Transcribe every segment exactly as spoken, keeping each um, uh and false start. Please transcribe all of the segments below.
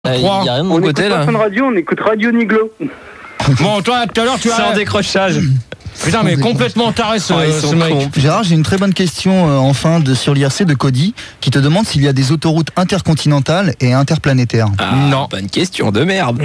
Il n'y a rien de mon on côté écoute là. pas Fun Radio, on écoute Radio Niglo. Bon, toi, tout à l'heure, tu as. Sans décrochage. Putain, mais complètement taré ce, Ouais, ils ce sont mec. cons. Gérard, j'ai une très bonne question euh, enfin de, sur l'I R C de Cody qui te demande s'il y a des autoroutes intercontinentales et interplanétaires. Ah, Non. Pas une question de merde.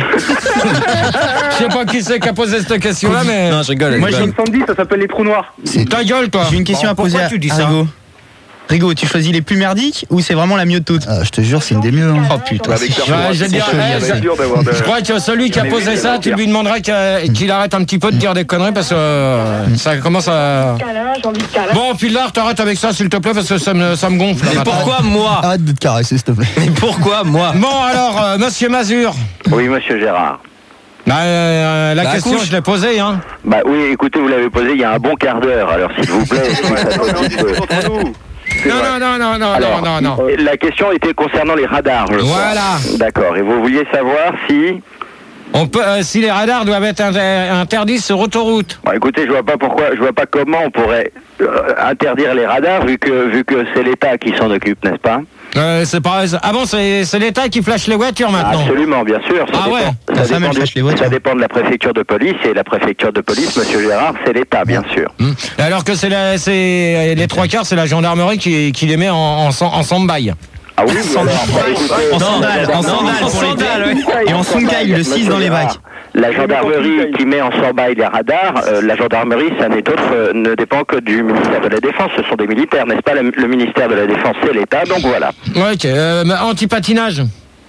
Je sais pas qui c'est qui a posé cette question-là, mais. Non, je rigole. je Moi, rigole. comme Sandy, ça s'appelle les trous noirs. Ta gueule, toi. J'ai une question Bon, à poser pourquoi à, tu dis à ça Rigo. Rigo, tu choisis les plus merdiques ou c'est vraiment la mieux de toutes? Euh, je te jure, c'est une des mieux. Hein. Oh putain, Avec c'est Dark chiant. Ouais, je c'est dirais, chaud, eh, c'est je- dur d'avoir de- Je crois que celui qui a Mais posé oui, ça, c'est tu bien. lui demanderais qu'il qu'il arrête un petit peu de dire des conneries parce que euh, ça commence à. Câlin, j'ai envie de câlin. Bon, Pilar, t'arrêtes avec ça s'il te plaît parce que ça me, ça me gonfle. là, Mais maintenant. pourquoi moi Arrête de te caresser, s'il te plaît. Mais pourquoi moi Bon, alors, euh, monsieur Mazur, Oui, monsieur Gérard. bah, euh, la Bah, question, couche. je l'ai posée, hein. Bah oui, écoutez, vous l'avez posé il y a un bon quart d'heure, alors s'il vous plaît. si ça peut un petit peu. Entre nous. C'est Non, vrai. non, non, non, non, Alors, non, non, non. La question était concernant les radars, je crois. Voilà. D'accord, et vous vouliez savoir si... On peut, euh, si les radars doivent être inter- interdits sur autoroute. Bon, écoutez, je vois pas pourquoi, je vois pas comment on pourrait euh, interdire les radars vu que vu que c'est l'État qui s'en occupe, n'est-ce pas? Euh, c'est pas. Ah bon, c'est c'est l'État qui flash les voitures maintenant. Absolument, bien sûr. Ça Ah ouais. dépend, La ça, femme, dépend elle flash les du- voitures. ça dépend de la préfecture de police et la préfecture de police, monsieur Gérard, c'est l'État, bien sûr. Hum. Alors que c'est la- c'est les trois quarts, c'est la gendarmerie qui, qui les met en, en, en, en stand-by. Ah oui, mais alors, bah, écoutez, En sandales, en sandales en pour l'été. sandales, ouais. Et en sunkai, le six dans les bacs. La gendarmerie qui met en stand-by les radars, euh, la gendarmerie, ça n'est autre, euh, ne dépend que du ministère de la Défense. Ce sont des militaires, n'est-ce pas? Le, le ministère de la Défense, c'est l'État, donc voilà. Ouais, ok. Euh, mais anti-patinage.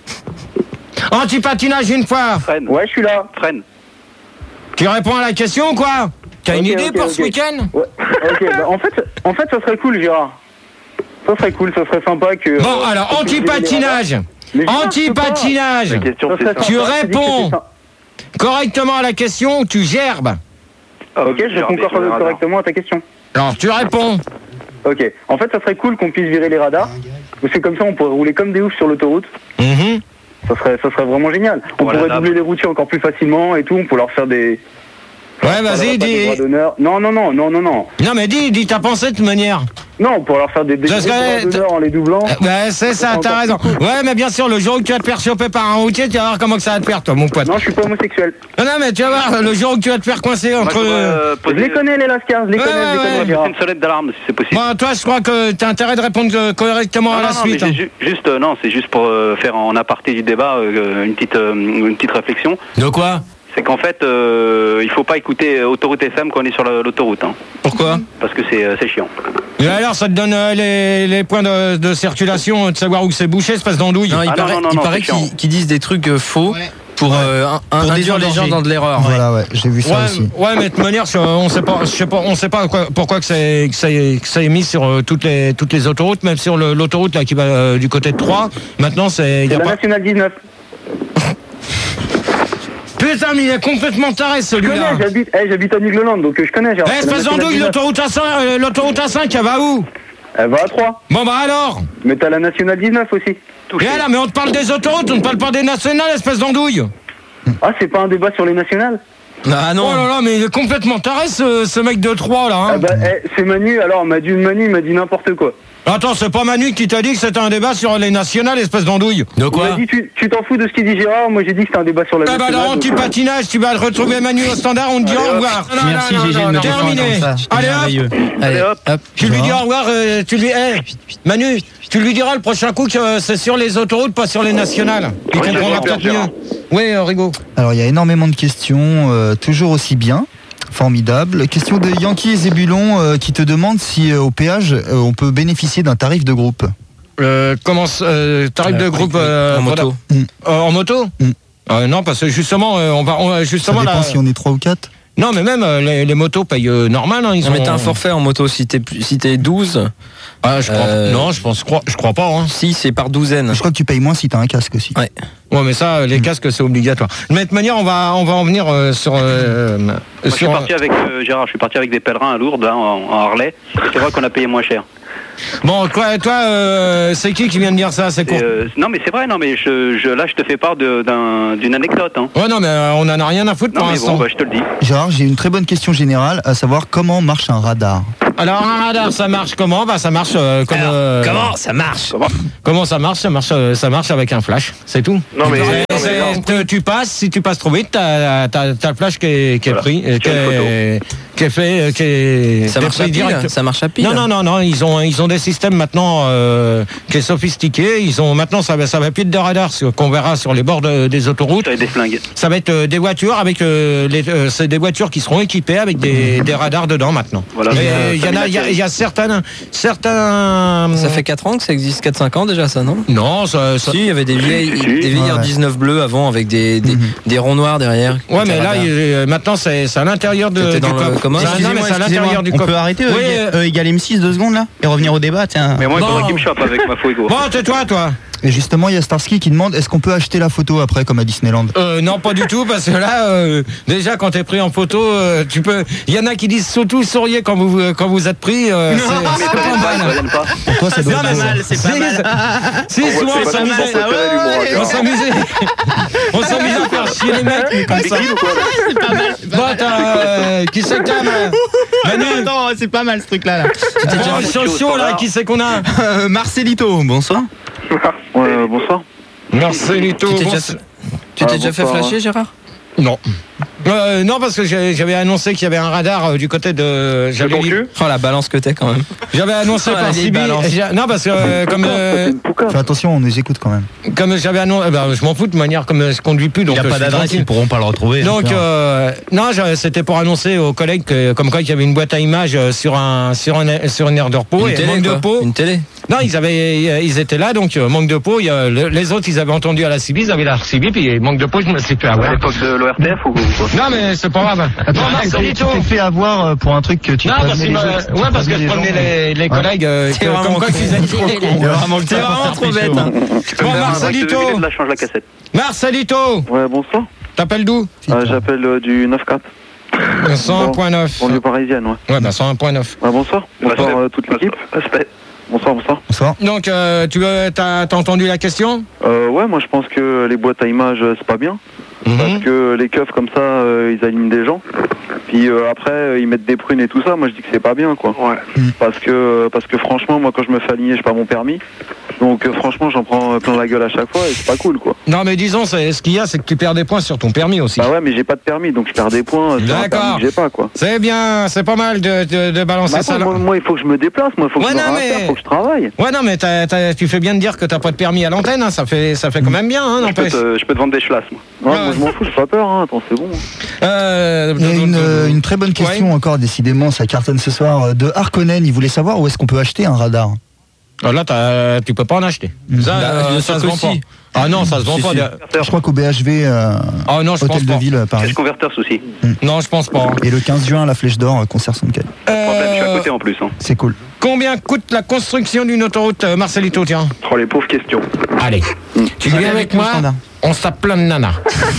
Anti-patinage une fois. Freine, Ouais, je suis là. freine. Tu réponds à la question ou quoi? T'as une Ok, idée ok, pour ok. ce week-end? Ouais. Ok, bah, en fait, en fait, ça serait cool, Gérard. Ça serait cool, ça serait sympa que. Bon, alors, que- anti-patinage. Mais Gérard, Anti-patinage. La question, Ça c'est serait ça. sympa, Tu je te dis que réponds. c'était ça. Correctement à la question ou tu gerbes? Ok, je réponds cor- correctement à ta question. Alors, tu réponds. Ok. En fait, ça serait cool qu'on puisse virer les radars. Parce que comme ça, on pourrait rouler comme des oufs sur l'autoroute. Mhm. Ça serait, ça serait vraiment génial. On Voilà, pourrait là. doubler les routiers encore plus facilement et tout. On pourrait leur faire des. Ouais, on leur vas-y, faire des dis. droits d'honneur. Non, non, non, non, non, non. Non, mais dis, dis ta pensée de toute manière. Non, on pourrait leur faire des, des Parce gros que- droits d'honneur en les doublant. Ouais, c'est ça, t'as raison. Ouais, mais bien sûr, le jour où tu vas te faire choper par un routier, tu vas voir comment que ça va te faire, toi, mon pote. Non, je suis pas homosexuel. Non, non, mais tu vas voir, le jour où tu vas te faire coincer entre. Je les connais, les Lascars, je les Ouais, connais, je les ouais, connais, ouais. Gérard. Une sonnette d'alarme, si c'est possible. Bon, toi, je crois que t'as intérêt de répondre euh, correctement à la suite. hein. juste, euh, non, c'est juste pour euh, faire en aparté du débat euh, une petite, euh, une petite réflexion. De quoi? C'est qu'en fait, euh, il faut pas écouter Autoroute F M quand on est sur la- l'autoroute, hein, Pourquoi? parce que c'est, euh, c'est chiant. Et alors, ça te donne euh, les, les points de, de circulation, de savoir où c'est bouché, espèce d'andouille. Non, il Ah, non, paraît, non, non, il non, paraît c'est chiant. qu'ils qu'ils disent des trucs euh, faux pour, euh, un- Pour induire les gens désengorger. dans de l'erreur. Voilà, ouais, j'ai vu ça Ouais, aussi. ouais, mais de toute manière, sur- on sait pas, je sais pas, on sait pas quoi- pourquoi que c'est que ça est, que ça est mis sur euh, toutes les toutes les autoroutes, même sur le- l'autoroute là qui va euh, du côté de Troyes. Maintenant, c'est y C'est a la pas. Nationale dix-neuf. Putain, mais il est complètement taré Je celui-là. connais, j'habite, eh, j'habite à Nigloland, donc euh, je connais, Gérard. Eh, C'est la espèce Nationale d'andouille, dix-neuf. l'autoroute A cinq, euh, l'autoroute A cinq, elle va où? Elle va à trois. Bon bah alors. Mais t'as la Nationale dix-neuf aussi. Et là, mais on te parle des autoroutes, on te parle pas des nationales, espèce d'andouille. Ah, c'est pas un débat sur les nationales? Ah non. Oh là là, mais il est complètement taré ce, ce mec de Troyes là. Hein. Ah bah, eh, c'est Manu, alors, m'a dit, Manu, il m'a dit n'importe quoi. Attends, c'est pas Manu qui t'a dit que c'était un débat sur les nationales, espèce d'andouille. De Il m'a dit, tu tu t'en fous de ce qu'il dit Gérard, moi j'ai dit que c'était un débat sur la Ah bah nationale. alors, donc, euh, anti-patinage, tu vas retrouver Manu au standard, on te dit Allez, au hop. revoir. Merci Gégé de me défendre Terminé. comme ça. C'était Allez hop, merveilleux. Allez, hop. tu lui dis au revoir, euh, tu lui... eh, Manu, tu lui diras le prochain coup que euh, c'est sur les autoroutes, pas sur les nationales. Il Oui, comprendra j'espère, peut-être mieux. Gérard. Oui, euh, Rigaud. Alors, il y a énormément de questions, euh, toujours aussi bien. Formidable. Question de Yankee et Zébulon euh, qui te demande si euh, au péage euh, on peut bénéficier d'un tarif de groupe. Euh, comment, euh, tarif Euh, de groupe euh, en moto. Mm. euh, en moto Mm. Euh, Non, parce que justement, euh, on va, on, Ça justement dépend là- si on est trois ou quatre. Non, mais même euh, les, les motos payent euh, normal. Hein, ils Non, mais ont- t'as un forfait en moto. Si t'es plus- si t'es douze, Ah, je crois. Euh, Non, je pense, crois, je crois pas. Hein. si c'est par douzaine. Je crois que tu payes moins si t'as un casque aussi. Ouais. Ouais, mais ça, les casques, c'est obligatoire. De toute manière, on va, on va en venir euh, sur. euh, Moi, je suis sur parti avec euh, Gérard, je suis parti avec des pèlerins à Lourdes, hein, en, en Harley. Et c'est vrai qu'on a payé moins cher. Bon, toi, toi euh, c'est qui qui vient de dire ça? C'est Et, court. euh, non, mais c'est vrai, non, mais je, je, là, je te fais part de- d'un- d'une anecdote. Hein. Ouais, non, mais euh, on en a rien à foutre Non, pour mais l'instant. bon, bah, je te le dis. Gérard, j'ai une très bonne question générale, à savoir comment marche un radar. Alors un radar, ça marche comment? Bah ça marche euh, comme. Alors, euh, comment ça marche? Comment ça marche? Ça marche, euh, ça marche avec un flash, c'est tout. Non, mais- Et non, mais c'est- non. te- tu passes, si tu passes trop vite, t'as, t'as, t'as le flash qui est, qui est Voilà. pris, euh, qui Sur une est, qui est fait, euh, qui est. Ça qui est marche à pris pile? direct. Ça marche à pile? Non, non, non, non, ils ont, ils ont des systèmes maintenant euh, qui est sophistiqué. Ils ont maintenant, ça va, ça va plus être de radars sur- qu'on verra sur les bords de- des autoroutes. Avec des flingues. Ça va être euh, des voitures avec euh, les, euh, c'est des voitures qui seront équipées avec des, des radars dedans maintenant. Voilà. Mais, Et, euh, euh, il y en a, il y a, il y a certains, certains. Ça fait quatre ans que ça existe, quatre cinq ans déjà, ça, non? Non, ça, ça- Si, il y avait des vieilles, si, si. des vieilles Ouais. R dix-neuf bleues avant avec des, des, des ronds noirs derrière. Ouais, mais Des là, radars. il- euh, maintenant, c'est c'est à l'intérieur de, C'était du dans le coffre. commun. C'est- non, mais Excusez-moi, c'est à l'intérieur du on coffre. peut arrêter E, Oui, égal- euh, E égale M six deux secondes là et revenir au débat, tiens. Mais moi, il Non. faudrait qu'il me chope avec ma Fuego. Bon, tais-toi, toi. Et justement, il y a Starsky qui demande est-ce qu'on peut acheter la photo après, comme à Disneyland? Euh, non, pas du tout, parce que là, euh, déjà, quand t'es pris en photo, euh, tu peux. Il y en a qui disent surtout souriez quand vous euh, quand vous êtes pris. euh, c'est- Mais c'est toi, pas pas, mal. toi, Yann, pas. Pour toi, ça doit Non, être mais drôle. mal, c'est si, pas mal. Si, On souvent, voit- on c'est pas s'amusait. mal, ça, ouais, l'humour, On genre. s'amusait. On s'amusait à faire chier les mecs, mais comme ça. Ou quoi, là Bon, t'as. euh, Qui c'est que t'as, ma- Manu? Attends, c'est pas mal ce truc là. Oh, Socio, là, qui c'est qu'on a? Euh, Marcelito, bonsoir. Ouais, bonsoir. Marcelito. Tu t'es bon, déjà, c'est- fait- tu t'es Ah, déjà fait bonsoir, flasher, Gérard? Non. Euh, non, parce que j'ai- j'avais annoncé qu'il y avait un radar euh, du côté de. De J'avais ton dit- cul Oh, la balance que t'es quand même. J'avais annoncé Ah, la par vieille Sibi. balance. j'ai- Non, parce que euh, comme euh, C'est une poucave. Fais attention, on nous écoute quand même. comme j'avais annoncé, eh ben, je m'en fous de manière comme euh, je conduis plus, donc Il a euh, pas je suis d'adresse, tranquille. ils pourront pas le retrouver. Donc euh, non, je- c'était pour annoncer aux collègues que, comme quoi il y avait une boîte à images euh, sur un sur un sur une aire de repos Une et télé, manque de quoi. peau. Une télé. Non, ils avaient ils étaient là, donc euh, manque de peau. Il y a, le- les autres ils avaient entendu à la Sibi, ils avaient la Sibi, puis manque de peau, je me suis fait À avoir. l'époque de l'O R T F ou quoi? Non, mais c'est pas grave. Bon, Marcelito. Tu t'es fait avoir euh, pour un truc que tu Non, parce, prévenais qu'il les m'a- autres. ouais, parce que Tu je prévenais prenais les, les Ouais. collègues euh, C'est que- vraiment comme quoi con. qu'ils étaient trop cons. Vraiment, C'est vraiment trop bête. hein. Bon, Marcelito. Je la change la cassette. Marcelito, Ouais, bonsoir. t'appelles d'où? Euh, J'appelle euh, du neuf quatre, cent un virgule neuf. banlieue parisienne, ouais. Ouais, bah cent un virgule neuf. Ouais, bonsoir. Bonsoir euh, toute l'équipe. Respect. Bonsoir, bonsoir. Bonsoir. Donc, euh, tu as t'as, t'as entendu la question? Euh, ouais, moi je pense que les boîtes à images, euh, c'est pas bien. Parce que les keufs comme ça, euh, ils alignent des gens. Puis euh, après, euh, ils mettent des prunes et tout ça. Moi je dis que c'est pas bien, quoi. Ouais. Parce que, parce que franchement, moi quand je me fais aligner, j'ai pas mon permis. Donc euh, franchement, j'en prends euh, plein la gueule à chaque fois et c'est pas cool, quoi. Non, mais disons, c'est, ce qu'il y a, c'est que tu perds des points sur ton permis aussi. Bah ouais, mais j'ai pas de permis, donc je perds des points euh, sur un D'accord. permis que j'ai pas, quoi. C'est bien, c'est pas mal de, de, de balancer Bah, ça. attends, là. moi, moi, il faut que je me déplace, moi, il faut que Ouais, je me non, réinsère, mais- faut que je travaille. Ouais, non, mais t'as, t'as- tu fais bien de dire que t'as pas de permis à l'antenne, hein, ça fait, ça fait quand même bien, hein, Je peux, n'empêche. te, je peux te vendre des chlasses, moi. Ouais, Ouais. moi je m'en fous, j'ai pas peur, hein. Attends, c'est bon. Euh, Il y a une, euh, une très bonne question Ouais. encore, décidément, ça cartonne ce soir, euh, de Harkonnen. Il voulait savoir où est-ce qu'on peut acheter un radar. Ah, là, t'as, tu peux pas en acheter. Ça, Bah, euh, bien ça sûr se que vend pas. si. Ah non, ça se vend Si, pas. si. de- Je crois qu'au B H V, euh, Ah non, je pense hôtel de pas. ville, euh, Paris. Caisse converteur aussi. Non, je pense pas. Et le quinze juin, la Flèche d'Or, euh, concert Soundcade. Problème, je suis à Euh, côté en plus. Hein. C'est cool. combien coûte la construction d'une autoroute, euh, Marcelito, tiens? Oh, les pauvres questions. Allez, tu viens avec moi, on se tape plein de nanas.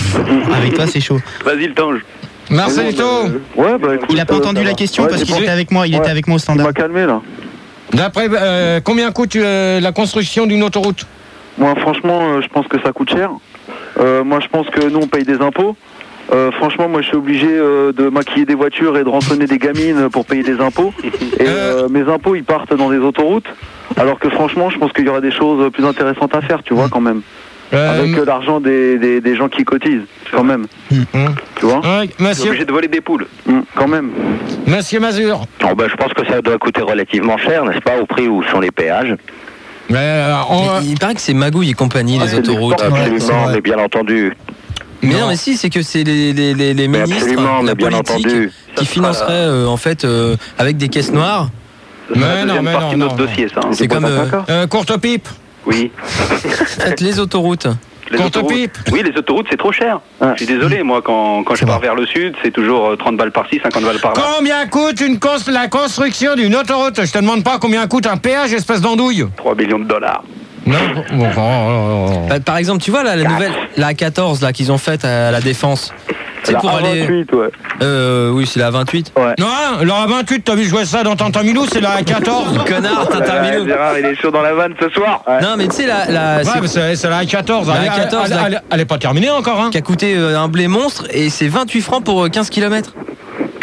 Avec toi, c'est chaud. Vas-y, le tange. Marcelito, Ouais, bah écoute. Il a pas euh, entendu ça la va. question Ouais, parce j'ai qu'il pas- était avec moi. Il Ouais. était avec moi au Il standard. m'a calmé là. d'après, euh, combien coûte euh, la construction d'une autoroute? Moi, franchement, euh, je pense que ça coûte cher. Euh, moi, je pense que nous, on paye des impôts. Euh, franchement, moi, je suis obligé euh, de maquiller des voitures et de rançonner des gamines pour payer des impôts. Et euh, mes impôts, ils partent dans des autoroutes. Alors que franchement, je pense qu'il y aurait des choses plus intéressantes à faire, tu vois, quand même. Euh, Avec euh, l'argent des, des, des gens qui cotisent, quand même. hum. Tu vois Ouais, Tu es monsieur, obligé de voler des poules. Hum, Quand même. monsieur Mazur. Oh, ben, je pense que ça doit coûter relativement cher, n'est-ce pas, au prix où sont les péages. Mais, euh, on- Mais il paraît que c'est magouille et compagnie, Ah, les c'est de autoroutes. l'export. Ouais, c'est Absolument, vrai. mais bien entendu. Mais Non. non, mais si, c'est que c'est les, les, les, les Mais ministres, absolument, la mais bien politique, entendu. qui financeraient euh, en fait euh, avec des caisses noires. C'est Mais la non, deuxième mais partie non, de notre non, dossier, ça. hein. C'est Des comme boîtes à euh, caca. euh, courte pipe, Oui. faites les autoroutes. Les courte autoroutes. pipe. Oui, les autoroutes, c'est trop cher. Ouais. Je suis désolé, moi, quand, quand je C'est pars vrai. vers le sud, c'est toujours euh, trente balles par-ci, cinquante balles par-là. Combien coûte une cons- la construction d'une autoroute? Je te demande pas combien coûte un péage, espèce d'andouille. trois millions de dollars. Non, bon, oh, oh, oh. Bah, par exemple, tu vois là, la nouvelle, la A quatorze là qu'ils ont faite à la Défense. C'est La pour aller. A vingt-huit, ouais. Euh, oui, c'est la vingt-huit. Non, la vingt-huit, t'as vu jouer ça dans Tantamilou, c'est la quatorze. Connard, t'as terminé. Ouais, Gérard, il est chaud dans la vanne ce soir. Non, mais tu sais la, la Ouais, c'est- mais c'est, c'est la quatorze. La Elle, A quatorze, elle, la- elle- elle est pas terminée encore, hein. qui a coûté euh, un blé monstre et c'est vingt-huit francs pour euh, quinze kilomètres.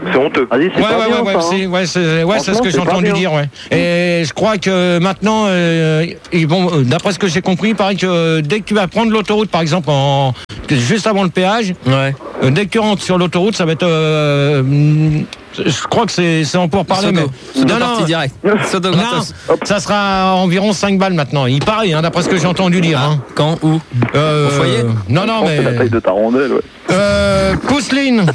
C'est honteux. Vas-y, c'est Ouais, pas ouais, bien, ouais, ça, ouais, hein. c'est, ouais, c'est, ouais, c'est ce que j'ai Franchement, c'est entendu pas dire, ouais. Et je crois que maintenant, euh, ils vont, euh, d'après ce que j'ai compris, il paraît que euh, dès que tu vas prendre l'autoroute, par exemple, en, juste avant le péage, Ouais. euh, dès que tu rentres sur l'autoroute, ça va être, euh, hum, je crois que c'est, c'est en pourparler, mais Sodo. non, parti non, direct. Sodo non, gratos. ça sera environ cinq balles maintenant. Il paraît, hein, d'après ce que j'ai entendu dire. Hein. Quand, où Euh, Au foyer Non, non, C'est la mais taille de ta rondelle, ouais. euh, Pousseline.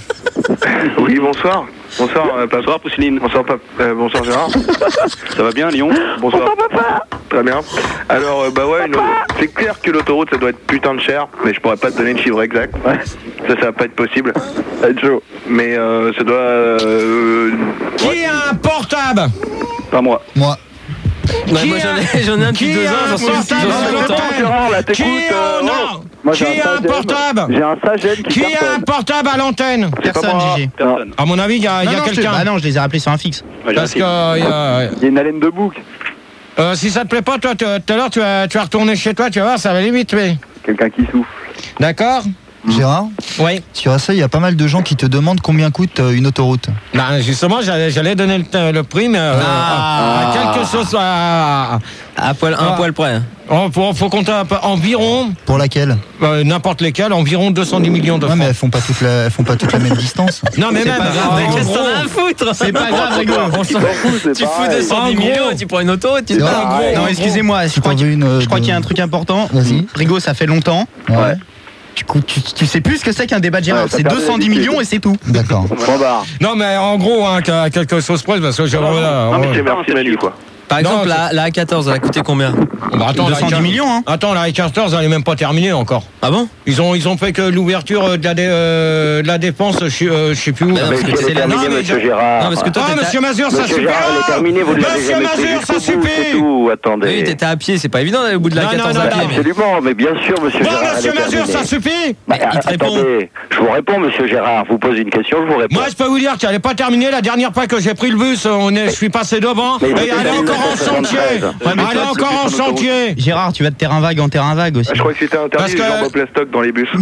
Oui, bonsoir. Bonsoir, euh, papa. Bonsoir Pousseline. Bonsoir, papa. Euh, bonsoir, Gérard. Ça va bien Lyon? Bonsoir. papa. Très bien. Alors, euh, bah ouais, une- c'est clair que l'autoroute, ça doit être putain de cher, mais je pourrais pas te donner le chiffre exact. Ça, ça va pas être possible. Ça va être chaud. Mais euh, ça doit... Euh, Qui ouais. a un portable? Pas moi. Moi. Ouais, Qui moi a- j'en ai, j'en ai un depuis qui deux a ans, un j'en suis portable j'en suis à content. l'antenne? Gérard, là, Qui t'écoutes, a, euh, non, oh. Moi, j'ai qui un a un Sagem. portable? J'ai un Sagem qui Qui a un cartonne. portable à l'antenne? Personne, moi. G G. Personne. À mon avis, il y a, il y Non, a non, je te- quelqu'un. bah non, je les ai rappelés sur un fixe. Ouais, j'ai Parce un que euh, il y a- Il y a une haleine de bouc. euh, si ça te plaît pas, toi, tu- tout à l'heure, tu vas, tu vas retourner chez toi, tu vas voir, ça va limite tuer. Quelqu'un qui souffle. D'accord? Gérard, Oui. sur ça, il y a pas mal de gens qui te demandent combien coûte euh, une autoroute. Ben, justement, j'allais, j'allais donner le, le prix, mais euh, Ah. à, à quelque chose. À, À poil, un Ah. poil près. oh, faut, faut compter un peu, environ, Pour laquelle euh, n'importe lesquels, environ deux cent dix millions de Ouais, francs. mais elles font pas toute la, elles font pas toute la même distance. Non, mais même. pas grave, en mec. Qu'est-ce que t'en gros, as à foutre? C'est pas grave, Rigo. On s'en- c'est Tu fous pareil. deux cent dix En gros. millions, tu prends une auto et tu te C'est vrai. barres. Ouais. Non, excusez-moi, je Tu crois t'en qu'il veux une, euh, je crois de- qu'il y a un truc important. Vas-y. Rigo, ça fait longtemps. Ouais. Tu, cou- tu, tu sais plus ce que c'est qu'un débat de Gérard. Ouais, t'as C'est perdu deux cent dix l'habitude. millions et c'est tout. D'accord. Point barre. Non, mais en gros, hein, qu'à quelque chose près, parce que j'ai. voilà, Non, mais ouais. c'est merci Mali, quoi. Par exemple, Non, la, la A quatorze, elle a coûté combien? Bah, attends, deux la cent dix I millions, hein. Attends, la I quatorze, elle est même pas terminée encore. Ah bon? Ils ont, ils ont fait que l'ouverture de la, dé- euh, de la défense, je sais euh, je sais plus où. Bah là. non, parce Mais que c'est c'est la- terminé, non, mais monsieur je- Gérard. Non, parce que toi, Ah, t'étais- monsieur Mazur, ça Monsieur suffit. Gérard, elle est terminée, vous ne l'avez Monsieur jamais fait Mazur, ça jusqu'au bout, c'est suffit. tout. Attendez. Oui, t'étais à pied, c'est pas évident d'aller au bout de la Non, A quatorze non, à non, pied. mais- Absolument, mais bien sûr, monsieur Bon, Gérard. elle monsieur est Mazur, terminée. ça suffit. Bah, il te répond. attendez, je vous réponds, monsieur Gérard. Vous posez une question, je vous réponds. Moi, je peux vous dire qu'elle n'est pas terminée. La dernière fois que j'ai pris le bus, on est, je suis passé devant. Mais Et c'était elle est en encore en mille neuf cent chantier. soixante-treize. Elle est encore en chantier. Gérard, tu vas de terrain vague en terrain vague aussi. Ah, je crois que c'était Parce interdit que- les jambes au plastoc dans les bus.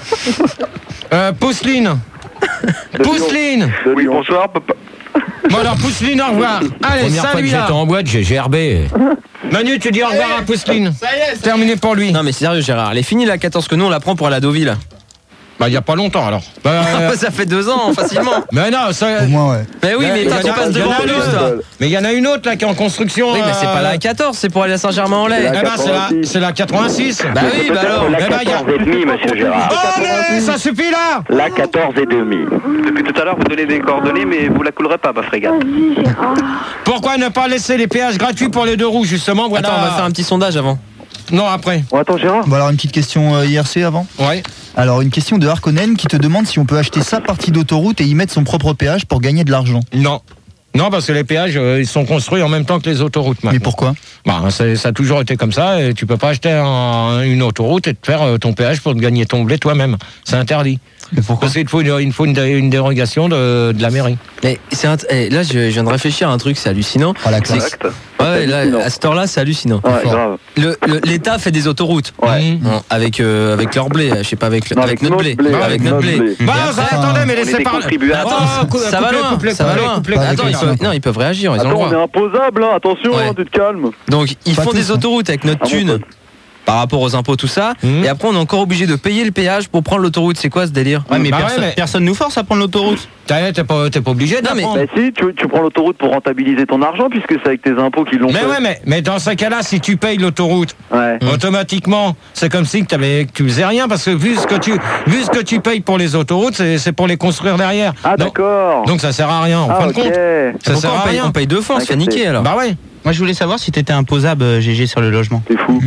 Euh, Pousseline. Pousseline. De Oui, Lyon. bonsoir, papa. Bon, alors, Pousseline, au revoir. Allez, Première fois salut que là. j'étais en boîte, j'ai gerbé. Manu, tu dis au revoir à Pousseline. Terminé pour lui. Non mais sérieux Gérard, elle est finie la quatorze que nous on la prend pour aller à Deauville. Bah, il n'y a pas longtemps alors. Bah, euh, Ça fait deux ans facilement. mais non, ça. Au moins, ouais. Mais oui, Il y a- mais il y toi en tu a- passes il y en devant a plus deux. toi. Mais il y en a une autre là qui est en construction. Oui, mais c'est euh, pas la A quatorze, c'est pour aller à Saint-Germain-en-Laye. Eh ben, c'est la, quatre-vingt-six. c'est la quatre-vingt-six. Bah oui, bah alors. La Eh ben, y a- quatorze et demi, monsieur Gérard. Oh, mais ça suffit là. La quatorze et demi. Depuis tout à l'heure, vous donnez des coordonnées, mais vous la coulerez pas, ma frégate. Pourquoi ne pas laisser les péages gratuits pour les deux roues, justement, voilà. Attends, on va faire un petit sondage avant. Non, après. Bon, attends, Gérard. Bon, alors une petite question euh, I R C avant. Ouais. Alors une question de Harkonnen qui te demande si on peut acheter sa partie d'autoroute et y mettre son propre péage pour gagner de l'argent. Non. Non, parce que les péages, euh, ils sont construits en même temps que les autoroutes maintenant. Mais pourquoi? Bah, c'est- ça a toujours été comme ça, et tu peux pas acheter un- une autoroute et te faire euh, ton péage pour te gagner ton blé toi-même. C'est interdit. Mais pourquoi? Parce qu'il te faut une, il faut une, dé- une dérogation de, de la mairie. Mais c'est un- eh, là, je, je viens de réfléchir à un truc, c'est hallucinant. Oh, la C'est- classe. Exact. Ouais, là, hallucinant. à cette heure-là, c'est hallucinant. Ouais, Fort. grave. Le- le- L'État fait des autoroutes. Ouais. Mmh. Bon, avec, euh, avec leur blé, je sais pas, avec, le- Non, avec notre blé. avec notre blé. Bah, Et ça, après- attendez, mais On est laissez des parler. contribuables. Attends, cou- ça va couplez, loin, couplez, ça va couplez, loin. couplez, Pas Attends, avec ils les peuvent, armes. non, ils peuvent réagir, ils ont le Attends, on est droit. imposable, hein. Attention, Ouais. hein, tu te calmes. Donc, ils Pas font tous, des hein. autoroutes avec notre Ah, mon thune pote. par rapport aux impôts, tout ça. Mmh. Et après, on est encore obligé de payer le péage pour prendre l'autoroute. C'est quoi ce délire? Ouais, mais Bah ouais, personne, mais- personne nous force à prendre l'autoroute. T'es t'es pas, t'es pas obligé de Non, la mais- prendre. Mais si, tu, tu prends l'autoroute pour rentabiliser ton argent, puisque c'est avec tes impôts qu'ils l'ont Mais fait. ouais, mais, mais dans ce cas-là, si tu payes l'autoroute, Ouais. automatiquement, c'est comme si que, avais, que tu faisais rien, parce que vu ce que tu, vu ce que tu payes pour les autoroutes, c'est c'est pour les construire derrière. Ah, donc, d'accord. donc ça sert à rien, en Ah, fin ok. de compte. Ça Pourquoi sert on à paye, rien. on paye deux fois, on se fait Ah, niquer alors. Bah ouais. Moi, je voulais savoir si t'étais imposable, euh, G G, sur le logement. C'est fou.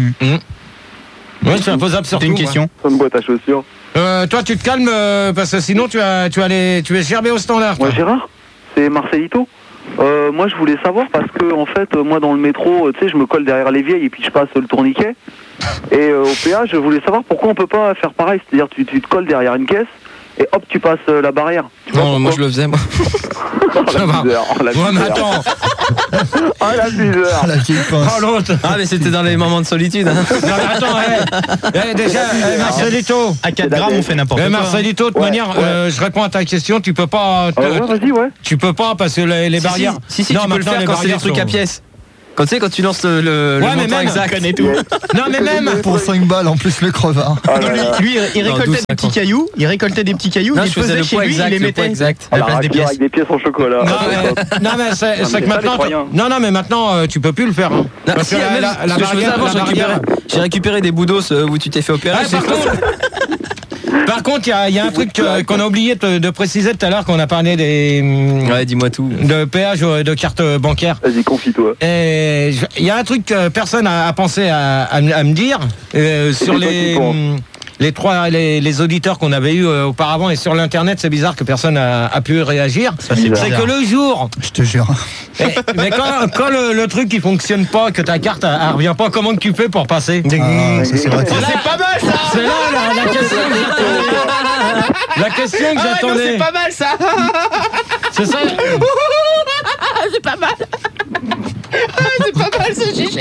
Ouais, c'est imposable surtout. C'était une ouais. question. Ça me boîte à chaussures. Euh, toi, tu te calmes, euh, parce que sinon, tu, as, tu, as les, tu es gerbé au standard. Moi, toi. Gérard, c'est Marcelito. Euh, moi, je voulais savoir parce que, en fait, euh, moi, dans le métro, euh, tu sais, je me colle derrière les vieilles et puis je passe le tourniquet. Et euh, au péage, je voulais savoir pourquoi on peut pas faire pareil. C'est-à-dire, tu, tu te colles derrière une caisse et hop, tu passes euh, la barrière. Tu vois Non, moi je le faisais, moi. la misère, oh, la Ouais, mais misère. attends. Oh la misère. Ah, la vieille pince. Oh, l'autre. Ah, mais c'était dans les moments de solitude. Hein. Non, mais attends, hey. Hey, déjà, hey, Marcelito. À quatre grammes, on fait n'importe Eh, quoi. Marcelito, de toute Ouais, manière, ouais. euh, je réponds à ta question. Tu peux pas. te- Ah ouais, vas-y, ouais. Tu peux pas parce que les, les Si, barrières. Si, si, si, Non, tu peux le maintenant, faire les quand c'est des barrières trucs sont- à pièces. Quand tu sais, quand tu lances le, le, Ouais, le mais montant même, exact. connais tout. Non, mais même. Pour cinq balles en plus le crevard. Ah là là. Lui, il- il Non, récoltait douze, des petits cinquante. cailloux, il récoltait des petits cailloux, Non, il je les faisais posait le chez poids lui, exact, il les le poids mettait exact. à la La place des raclure pièces. avec des pièces en chocolat. Non, Ah, c'est mais, top. non, mais c'est c'est mais que ça, maintenant. les Troyens. Non, non, mais maintenant, euh, tu peux plus le faire. Hein. Non, Parce si, que la, même, la, ce la que je faisais barrière- avant, la j'ai récupéré, barrière- j'ai récupéré des boudos euh, où tu t'es fait opérer. Ah, j'ai- par contre, par contre, il y a, il y a un truc euh, qu'on a oublié de, de préciser tout à l'heure quand on a parlé des hum, Ouais, dis-moi tout. de péage euh, de carte bancaire. Vas-y, confie-toi. Et je- il y a un truc que personne a, a pensé à, à me- à me dire euh, sur toi qui les penses. hum, les trois les, les auditeurs qu'on avait eu auparavant et sur l'internet. C'est bizarre que personne a, a pu réagir. c'est C'est bizarre. que le jour, Je te jure. eh, mais quand, quand le, le truc qui fonctionne pas, que ta carte elle, elle revient pas, comment que tu fais pour passer? Ah, ça c'est vrai. C'est là- pas mal ça. C'est là la, la question que j'attendais. La question que j'attendais. C'est pas mal ça. C'est ça. C'est pas mal. C'est pas mal ce G G.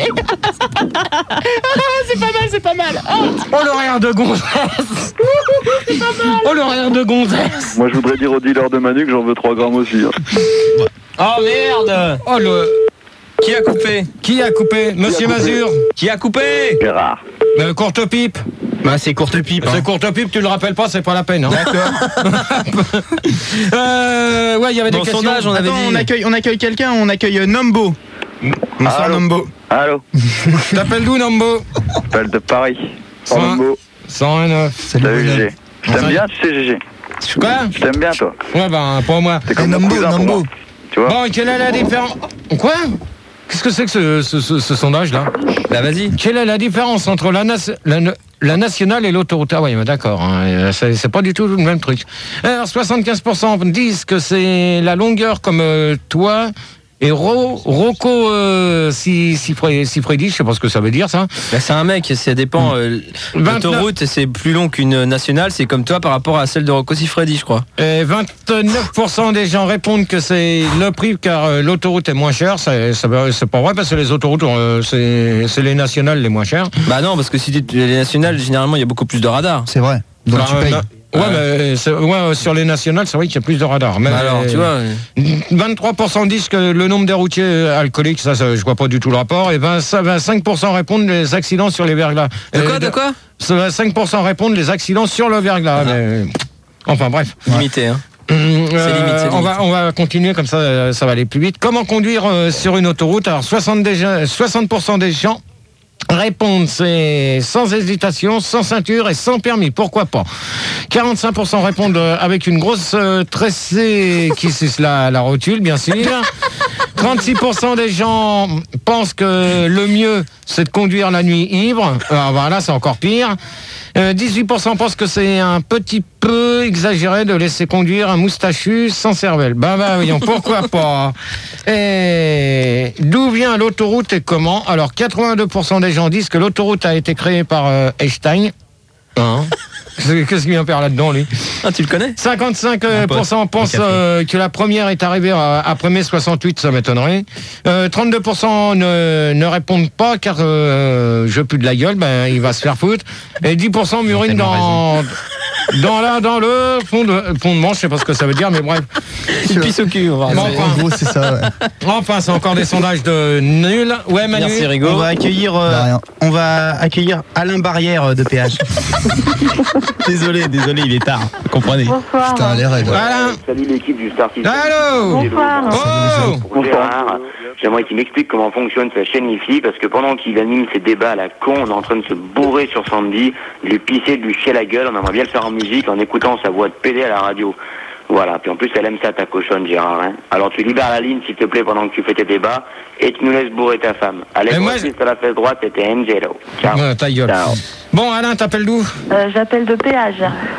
C'est pas mal, c'est pas mal. Oh l'horaire de gonzesse. Oh l'horaire de gonzesse. Moi, je voudrais dire au dealer de Manu que j'en veux trois grammes aussi. hein. Oh merde! Oh le. Qui a coupé? Qui a coupé? Monsieur Mazur. Qui a coupé? Gérard. Euh, courte pipe. Bah c'est courte pipe. C'est courte pipe, tu le rappelles pas, c'est pas la peine. Hein. D'accord. euh, ouais, il y avait des Dans le questions. sondage, on avait Attends, dit. on accueille, on accueille quelqu'un, on accueille euh, Nombo. Bonsoir Allô. Nombo. Allô, T'appelles d'où, Nombo? appelle de Paris. Cent- En un mot. cent un neuf. Salut, Salut Lionel. G G. Je t'aime bien, tu sais G G. Quoi? Je t'aime bien toi. Ouais, ben, pour moi. T'es Eh, comme mon Nambo, cousin pour Nambo. moi. Tu vois. Bon, quelle est la différence? Quoi? Qu'est-ce que c'est que ce, ce, ce, ce sondage-là? Bah vas-y. Quelle est la différence entre la, nas- la, la nationale et l'autoroute? Ah oui, d'accord, hein, c'est c'est pas du tout le même truc. Alors, soixante-quinze pour cent disent que c'est la longueur comme euh, toi. Et Ro, Rocco euh, si, si, si Freddy, je sais pas ce que ça veut dire ça. Bah, c'est un mec, ça dépend. euh, vingt-neuf. L'autoroute, c'est plus long qu'une nationale, c'est comme toi par rapport à celle de Rocco Siffredi, je crois. Et vingt-neuf pour cent des gens répondent que c'est le prix car euh, l'autoroute est moins chère. C'est c'est pas c'est pas vrai parce que les autoroutes, euh, c'est c'est les nationales les moins chères. Bah non, parce que si tu les nationales, généralement, il y a beaucoup plus de radars. C'est vrai. Donc Bah, tu payes. na- Ouais, mais c'est- ouais, sur les nationales, c'est vrai qu'il y a plus de radars. Mais Bah alors, tu vois. vingt-trois pour cent disent que le nombre des routiers alcooliques, ça, ça, je vois pas du tout le rapport. Et vingt- vingt-cinq pour cent répondent les accidents sur les verglas. De Euh, quoi, de quoi? vingt-cinq pour cent répondent les accidents sur le verglas. Ah. Mais- Enfin bref. Limité, hein. Hum, limite, c'est on, limite. va, on va continuer comme ça, euh, ça va aller plus vite. Comment conduire euh, sur une autoroute? Alors soixante, déjà, soixante pour cent des gens répondent c'est sans hésitation, sans ceinture et sans permis. Pourquoi pas? quarante-cinq pour cent répondent euh, avec une grosse euh, tressée qui suce la, la rotule, bien sûr. trente-six pour cent des gens pensent que le mieux, c'est de conduire la nuit ivre. Alors voilà, c'est encore pire. Euh, dix-huit pour cent pensent que c'est un petit peu exagéré de laisser conduire un moustachu sans cervelle. Ben, ben voyons, pourquoi pas. Et d'où vient l'autoroute et comment? Alors, quatre-vingt-deux pour cent des gens disent que l'autoroute a été créée par euh, Einstein. Hein? Qu'est-ce qu'il vient faire là-dedans, lui? Ah, tu le connais? cinquante-cinq pour cent pensent euh, que la première est arrivée euh, après mai soixante-huit, ça m'étonnerait. Euh, trente-deux pour cent ne, ne répondent pas car euh, je pue de la gueule, ben il va se faire foutre. Et dix pour cent murine dans, dans, la, dans le fond de, fond de manche, je sais pas ce que ça veut dire, mais bref. Il pisse au cul, on va Bon, arrêter. enfin, En gros, c'est ça. Ouais. enfin, c'est encore des sondages de nul. Ouais, Manu. Merci Rigo. On va accueillir, euh, De rien. on va accueillir Alain Barrière euh, de Péage. désolé, désolé, il est tard. Vous comprenez. Bonsoir. Putain, les règles. Voilà. Salut l'équipe du Star System. Allô. Bonsoir. Oh. Pour Gérard, j'aimerais qu'il m'explique comment fonctionne sa chaîne ici, parce que pendant qu'il anime ses débats à la con, on est en train de se bourrer sur Sandy, de lui pisser, de lui chier la gueule, on aimerait bien le faire en musique en écoutant sa voix de pédé à la radio. Voilà, puis en plus elle aime ça ta cochonne Gérard, hein. Alors tu libères la ligne s'il te plaît pendant que tu fais tes débats, et tu nous laisses bourrer ta femme. Allez, Et moi, moi, à la fesse droite, c'était Angelo. Ciao. Ouais, ta gueule. Ciao. Bon, Alain, t'appelles d'où? Euh, J'appelle de péage.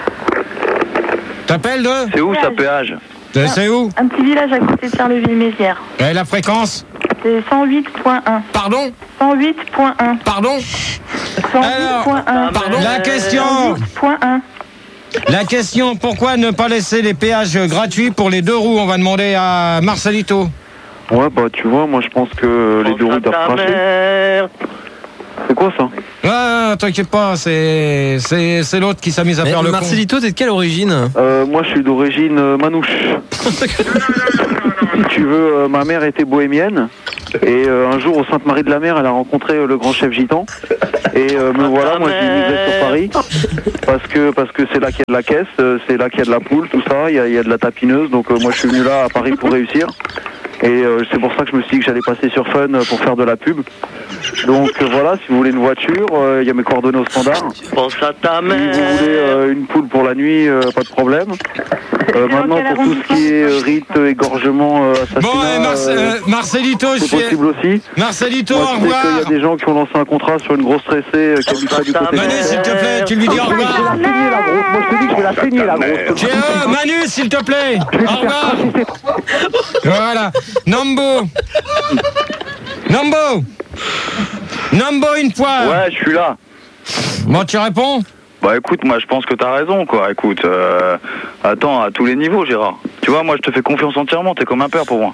T'appelles de? C'est où ça, péage? Euh, C'est où? Un petit village à côté de Charleville-Mézières. Et la fréquence? C'est cent huit point un. Pardon? cent huit point un. Pardon? cent huit point un. Pardon? La question? cent huit point un. La question, pourquoi ne pas laisser les péages gratuits pour les deux roues? On va demander à Marcelito. Ouais, bah tu vois, moi je pense que les deux roues doivent cracher. C'est quoi ça? Ouais, t'inquiète pas, c'est c'est c'est l'autre qui s'est mis à Mais faire le con. Marcelito, t'es de quelle origine? euh, Moi je suis d'origine euh, manouche. Si tu veux, euh, ma mère était bohémienne. Et euh, un jour, au Sainte-Marie-de-la-Mer, elle a rencontré euh, le grand chef gitan. Et euh, me voilà, moi je vivais sur Paris. Parce que parce que c'est là qu'il y a de la caisse, euh, c'est là qu'il y a de la poule, tout ça. Il y a, il y a de la tapineuse. Donc euh, moi je suis venu là à Paris pour réussir. Et euh, c'est pour ça que je me suis dit que j'allais passer sur Fun euh, pour faire de la pub. Donc euh, voilà, si vous voulez une voiture, il euh, y a mes coordonnées au standard. Pense à ta Si vous voulez euh, une poule pour la nuit, euh, pas de problème. Euh, maintenant, pour tout ce qui est euh, rite, égorgement, euh, assassinat, Bon, et Marce- euh, euh, Marcelito, je c'est suis... possible aussi. Marcelito, Moi, au je sais revoir. qu'il y a des gens qui ont lancé un contrat sur une grosse tressée euh, qui habite pas du côté de Manu, s'il te plaît, tu lui dis au Je vais revoir. la saigner, la grosse. Moi, je te dis que je vais la saigner, la grosse. Tiens, euh, Manu, s'il te plaît. Au revoir. Voilà. Nambo. Nambo. Nambo, une fois. Ouais, je suis là. Bon, tu réponds? Bah écoute, moi je pense que t'as raison, quoi. Écoute, euh, attends, à tous les niveaux, Gérard. Tu vois, moi je te fais confiance entièrement, t'es comme un père pour moi.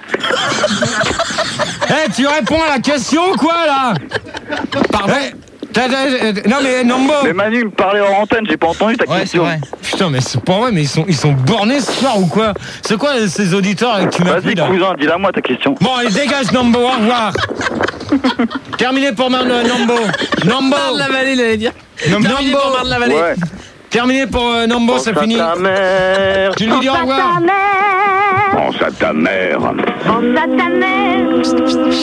Eh, tu réponds à la question ou quoi, là? Pardon. T'as- t'as- Non, mais Nambo. Mais Manu me parlait en antenne, j'ai pas entendu ta question. Putain, mais c'est pas vrai, mais ils sont, ils sont bornés ce soir ou quoi? C'est quoi ces auditeurs avec qui tu m'as pris, Vas-y, là? cousin, dis-la moi ta question. Bon, allez, dégage, Nambo, au revoir. Terminé pour Mar- euh, Nambo. Nambo. Marne la vallée, il allait dire. Nambo. Terminé pour Marne la vallée. Ouais. Terminé pour euh, Nambo, c'est fini. Tu lui dis au revoir. Pense à ta mère. Pense à ta mère.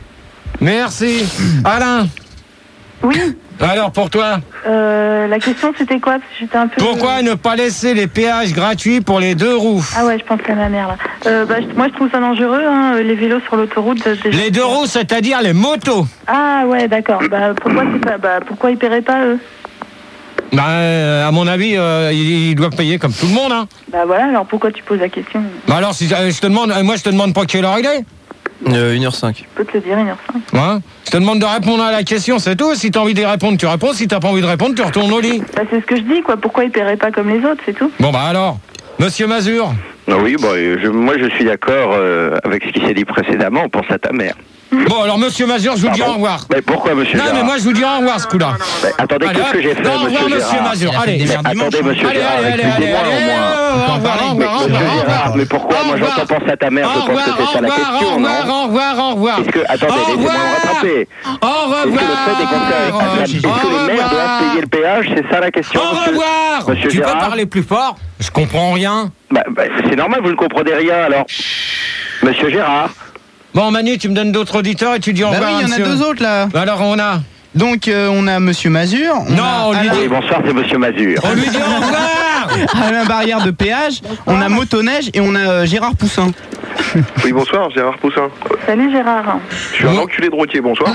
Merci. Alain. Oui. Alors, pour toi, Euh, la question c'était quoi? Parce que j'étais un peu. pourquoi ne pas laisser les péages gratuits pour les deux roues? Ah ouais, je pense à ma mère là. Euh, bah, je- moi je trouve ça dangereux, hein, les vélos sur l'autoroute. euh, déjà. Les deux roues, c'est-à-dire les motos. Ah ouais, d'accord. Bah pourquoi c'est pas, bah pourquoi ils paieraient pas eux? Bah, euh, à mon avis, euh, ils, ils doivent payer comme tout le monde, hein. Bah voilà, alors pourquoi tu poses la question? Bah alors, si euh, je te demande, euh, moi je te demande pas quelle heure il est. Euh, une heure cinq. Je peux te le dire, une heure cinq. Hein, je te demande de répondre à la question, c'est tout. Si t'as envie d'y répondre, tu réponds. Si t'as pas envie de répondre, tu retournes au lit. Bah c'est ce que je dis, quoi. Pourquoi ils paieraient pas comme les autres, c'est tout? Bon, bah alors, Monsieur Mazur. Ah oui, bon, je, moi je suis d'accord euh, avec ce qui s'est dit précédemment, on pense à ta mère. Bon, alors Monsieur Mazur, je vous dis au revoir. Mais pourquoi, monsieur Non, Gérard mais moi je vous dis au revoir, ce coup-là. Mais attendez, Allez, qu'est-ce hop. que j'ai fait, Non, au revoir, monsieur Monsieur Gérard Mazur. Allez, Mais attendez, monsieur allez, Gérard, allez, allez, allez, excusez-moi, allez, au moins. au revoir, au revoir, au Mais, revoir, monsieur au revoir. Gérard, mais pourquoi Au moi revoir. j'entends penser à ta mère, je Au pense que revoir, c'est ça la au question, revoir, non au revoir, au revoir. Est-ce que, attendez, Au laissez-moi revoir. me rattraper. Au Est-ce que le fait des compteurs, revoir. est-ce que les maires doivent payer le péage, c'est ça la question, Au monsieur- revoir. Monsieur Tu peux Gérard parler plus fort? Je comprends rien. Bah, bah, c'est normal, vous ne comprenez rien, alors. Monsieur Gérard. Bon, Manu, tu me donnes d'autres auditeurs et tu dis au Bah revoir. oui, il y en a monsieur. deux autres là. Alors, on a. Donc euh, on a Monsieur Mazur. On Non, a on lui Alain, dit- Oui, bonsoir, c'est monsieur Mazur. On lui dit au revoir. Alain Barrière de péage. On a Motoneige et on a euh, Gérard Poussin. Oui, bonsoir, Gérard Poussin. Salut Gérard. Je suis un enculé de routier, bonsoir.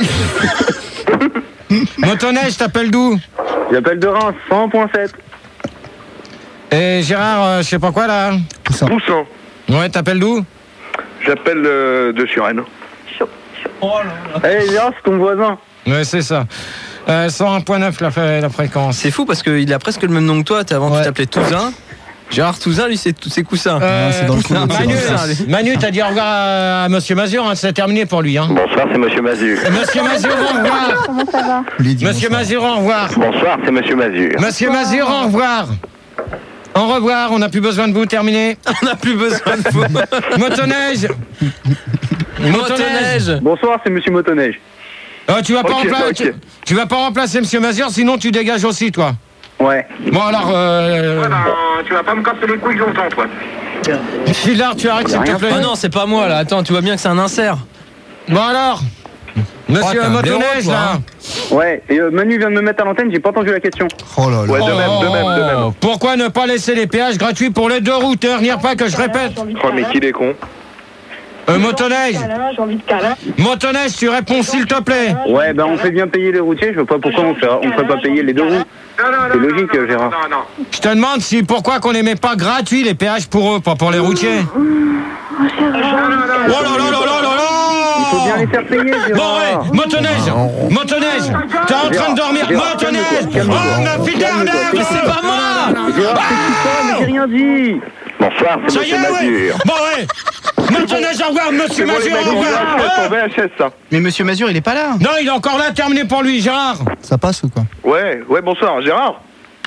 Motoneige, t'appelles d'où? J'appelle de Reims, cent point sept. Et Gérard, euh, je sais pas quoi là. Poussin. Ouais, t'appelles d'où? J'appelle euh, de Suresnes. Eh Gérard, c'est ton voisin. Ouais, c'est ça. Euh, cent un point neuf la, fa- la fréquence. C'est fou parce qu'il a presque le même nom que toi. T'es- Avant, tu t'appelais Touzin. Gérard Touzin, lui, c'est tous ses coussins. Euh, c'est dans le coup, Touzin, c'est Manu, dans le Touzin, lui. Manu, t'as dit au revoir à, à Monsieur Mazur, hein, c'est terminé pour lui. Hein. Bonsoir, c'est monsieur Mazur. Monsieur Mazur, au revoir. Comment ça va? Lui dit Monsieur bonsoir. Mazur, au revoir. Bonsoir, c'est monsieur Mazur. Monsieur Mazur, au revoir. Au revoir, on n'a plus besoin de vous, terminé. On n'a plus besoin de vous. Motoneige. Motoneige. Bonsoir, c'est monsieur Motoneige. Euh, tu, vas pas Ok, remplacer, ok. tu, tu vas pas remplacer Monsieur Mazur, sinon tu dégages aussi, toi. Ouais. Bon, alors, euh... tu vas pas me casser les couilles longtemps, toi. Philard, tu arrêtes, s'il te plaît. Ah non, c'est pas moi là. Attends, tu vois bien que c'est un insert. Bon, alors Monsieur Oh, t'es un blaireau, Motoneige, toi, là. hein. Ouais, et euh, Manu vient de me mettre à l'antenne, j'ai pas entendu la question. Oh là là. Ouais, de même, de même, de même. Oh, pourquoi ne pas laisser les péages gratuits pour les deux routeurs? N'y a pas que je répète. Oh, mais qu'il est con. Euh, Motoneige, J'ai envie de câlin. Motoneige, tu réponds s'il te plaît. Ouais, ben on fait bien payer les routiers, je vois pas pourquoi on fait, on ferait pas payer les deux roues. C'est logique, Gérard. Je te demande si pourquoi qu'on n'aimait pas gratuit les péages pour eux, pas pour les routiers. Oh Gérard. Oh là là là là là là Il faut bien les faire payer, Bon, Gérard. ouais, motoneige, motoneige, t'es en train de dormir, Gérard, motoneige. calme-toi, Oh, ma fille calme-toi, d'arnaque, calme-toi. c'est pas moi. Gérard, c'est qui ça? Mais j'ai rien dit. Bonsoir, c'est Ça y Monsieur est, ouais. Mazur. Bon, ouais. Motoneige, au revoir, monsieur C'est bon, les Mazur, mecs, au on revoir. va Ah. sur V H S, ça. Mais Monsieur Mazur, il est pas là. Non, il est encore là, terminé pour lui, Gérard. Ça passe ou quoi? Ouais, ouais, bonsoir, Gérard.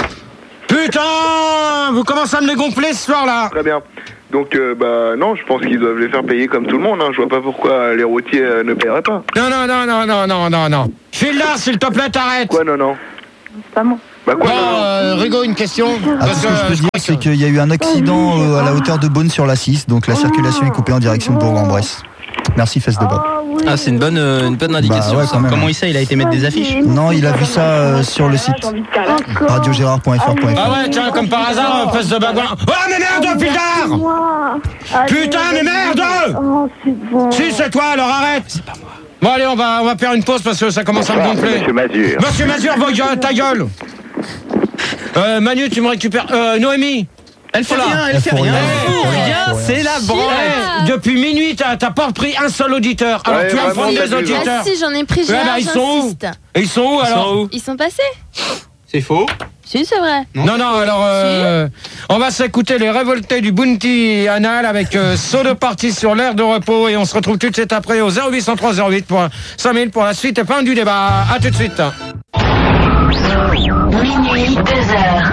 Putain, vous commencez à me les gonfler ce soir-là. Très bien. Donc, euh, bah, non, je pense qu'ils doivent les faire payer comme tout le monde, hein. Je vois pas pourquoi les routiers euh, ne paieraient pas. Non, non, non, non, non, non, non, non. Phil-Lars, s'il te plaît, t'arrêtes. Quoi, non, non? C'est pas moi. Bah, quoi, Bon, non, non? euh, Rigo, une question. Ah, tout ce que je peux dire, c'est qu'il y a eu un accident euh, à la hauteur de Beaune sur la six, donc la circulation est coupée en direction de Bourg-en-Bresse. Merci, Fesse de Bob. Ah, c'est une bonne, euh, une bonne indication. Bah ouais, ça. quand même. Comment il sait? Il a été mettre des affiches. Non, il a vu ça euh, sur le site radio gérard point f r point f r. Ah ouais, tiens, comme par hasard, euh, Fesse de Bagouin. Oh, mais merde, Phil-Lars. Putain, mais merde. Oh, c'est bon. Si, c'est toi, alors arrête. C'est pas moi. Bon, allez, on va, on va faire une pause parce que ça commence à me Bonsoir, c'est gonfler. Monsieur Mazur. Monsieur Mazur, vos gueules, ta gueule. Euh, Manu, tu me récupères. Euh, Noémie. Elle fait Voilà. rien, elle fait faut rien. rien. Oh, rien, c'est la branlette. Eh, depuis minuit, t'as t'as pas repris un seul auditeur. Alors Ouais, tu vraiment, informes t'as les dû. auditeurs. Ah si, j'en ai pris, Ouais, Gérard, bah, ils sont où j'insiste. Et ils sont où alors Ils sont passés. C'est faux. Si, c'est vrai. Non, non, alors euh, on va s'écouter les révoltés du Bounty Anal avec euh, saut de partie sur l'air de repos et on se retrouve tout de suite après au zéro huit cent trois zéro huit pour cinq mille pour la suite et fin du débat. A tout de suite. Minuit, deux heures.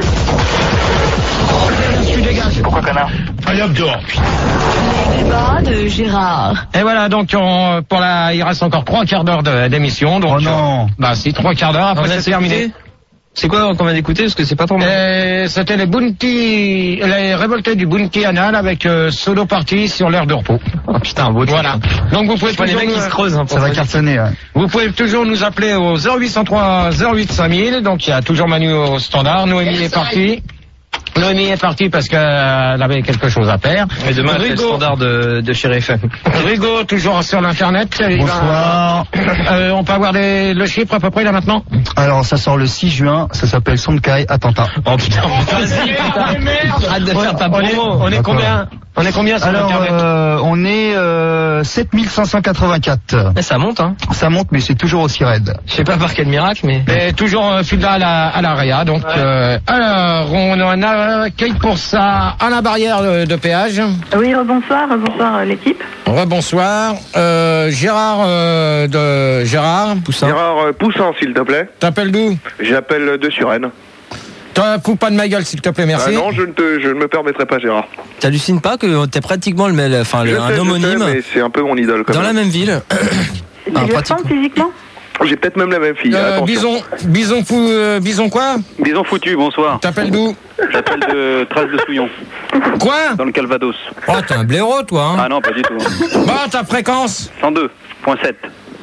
Tu dégages. Pourquoi, connard? Allez hop dehors. Les débats de Gérard. Et voilà, donc on, pour la, il reste encore trois quarts d'heure de- d'émission. Donc, Oh non. euh, bah si, trois quarts d'heure, après c'est terminé. C'est quoi qu'on vient d'écouter? Parce que c'est pas trop mal. Et c'était les Bounty, les révoltés du Bounty Anal avec euh, solo party sur l'air de repos. Oh putain, beau. Voilà. Donc vous pouvez Je vois les toujours mecs qui nous- se creusent. Hein, pour Ça va ça. cartonner, ouais. Vous pouvez toujours nous appeler au zéro huit cent trois zéro huit cinq mille. Donc il y a toujours Manu au standard. Noémie est partie. Noémie est partie parce qu'elle avait quelque chose à faire. Et demain, c'est le Rigo, standard de, de chez F M. Rigo toujours sur l'internet. Il va- Bonsoir. Euh, on peut avoir des, le chiffre à peu près là maintenant. Alors, ça sort le six juin, ça s'appelle Sonkai Attentat. Oh putain, vas-y, putain. Arrête de faire ta On est, promo. on est combien? On est combien sur Alors, internet? euh, on est euh, sept mille cinq cent quatre-vingt-quatre. Eh, ça monte, hein. Ça monte, mais c'est toujours aussi raide. Je sais pas par quel miracle, mais. Et toujours euh, fil à la à l'Aria. Donc, euh, alors on en accueille pour ça à la barrière de, de péage. Oui, bonsoir, bonsoir l'équipe. Rebonsoir. Euh, Gérard euh, de Gérard Poussin. Gérard euh, Poussin, s'il te plaît. T'appelles d'où? J'appelle de Suresnes. Toi, fous pas de ma gueule, s'il te plaît, merci. Ah non, je ne, te, je ne me permettrai pas, Gérard. T'hallucines pas que t'es pratiquement le même, enfin, Je le, sais, un je sais, homonyme mais c'est un peu mon idole quand dans même. la même ville. Tu Ah, lui pratiquement. ressembles physiquement? J'ai peut-être même la même fille. Euh, attention. bison, bison fou, euh, bison quoi? Bison foutu, bonsoir. T'appelles d'où? J'appelle de Trace de Souillon, Quoi? dans le Calvados. Oh, t'es un blaireau, toi, hein. Ah non, pas du tout. Bon, ta fréquence? cent deux virgule sept.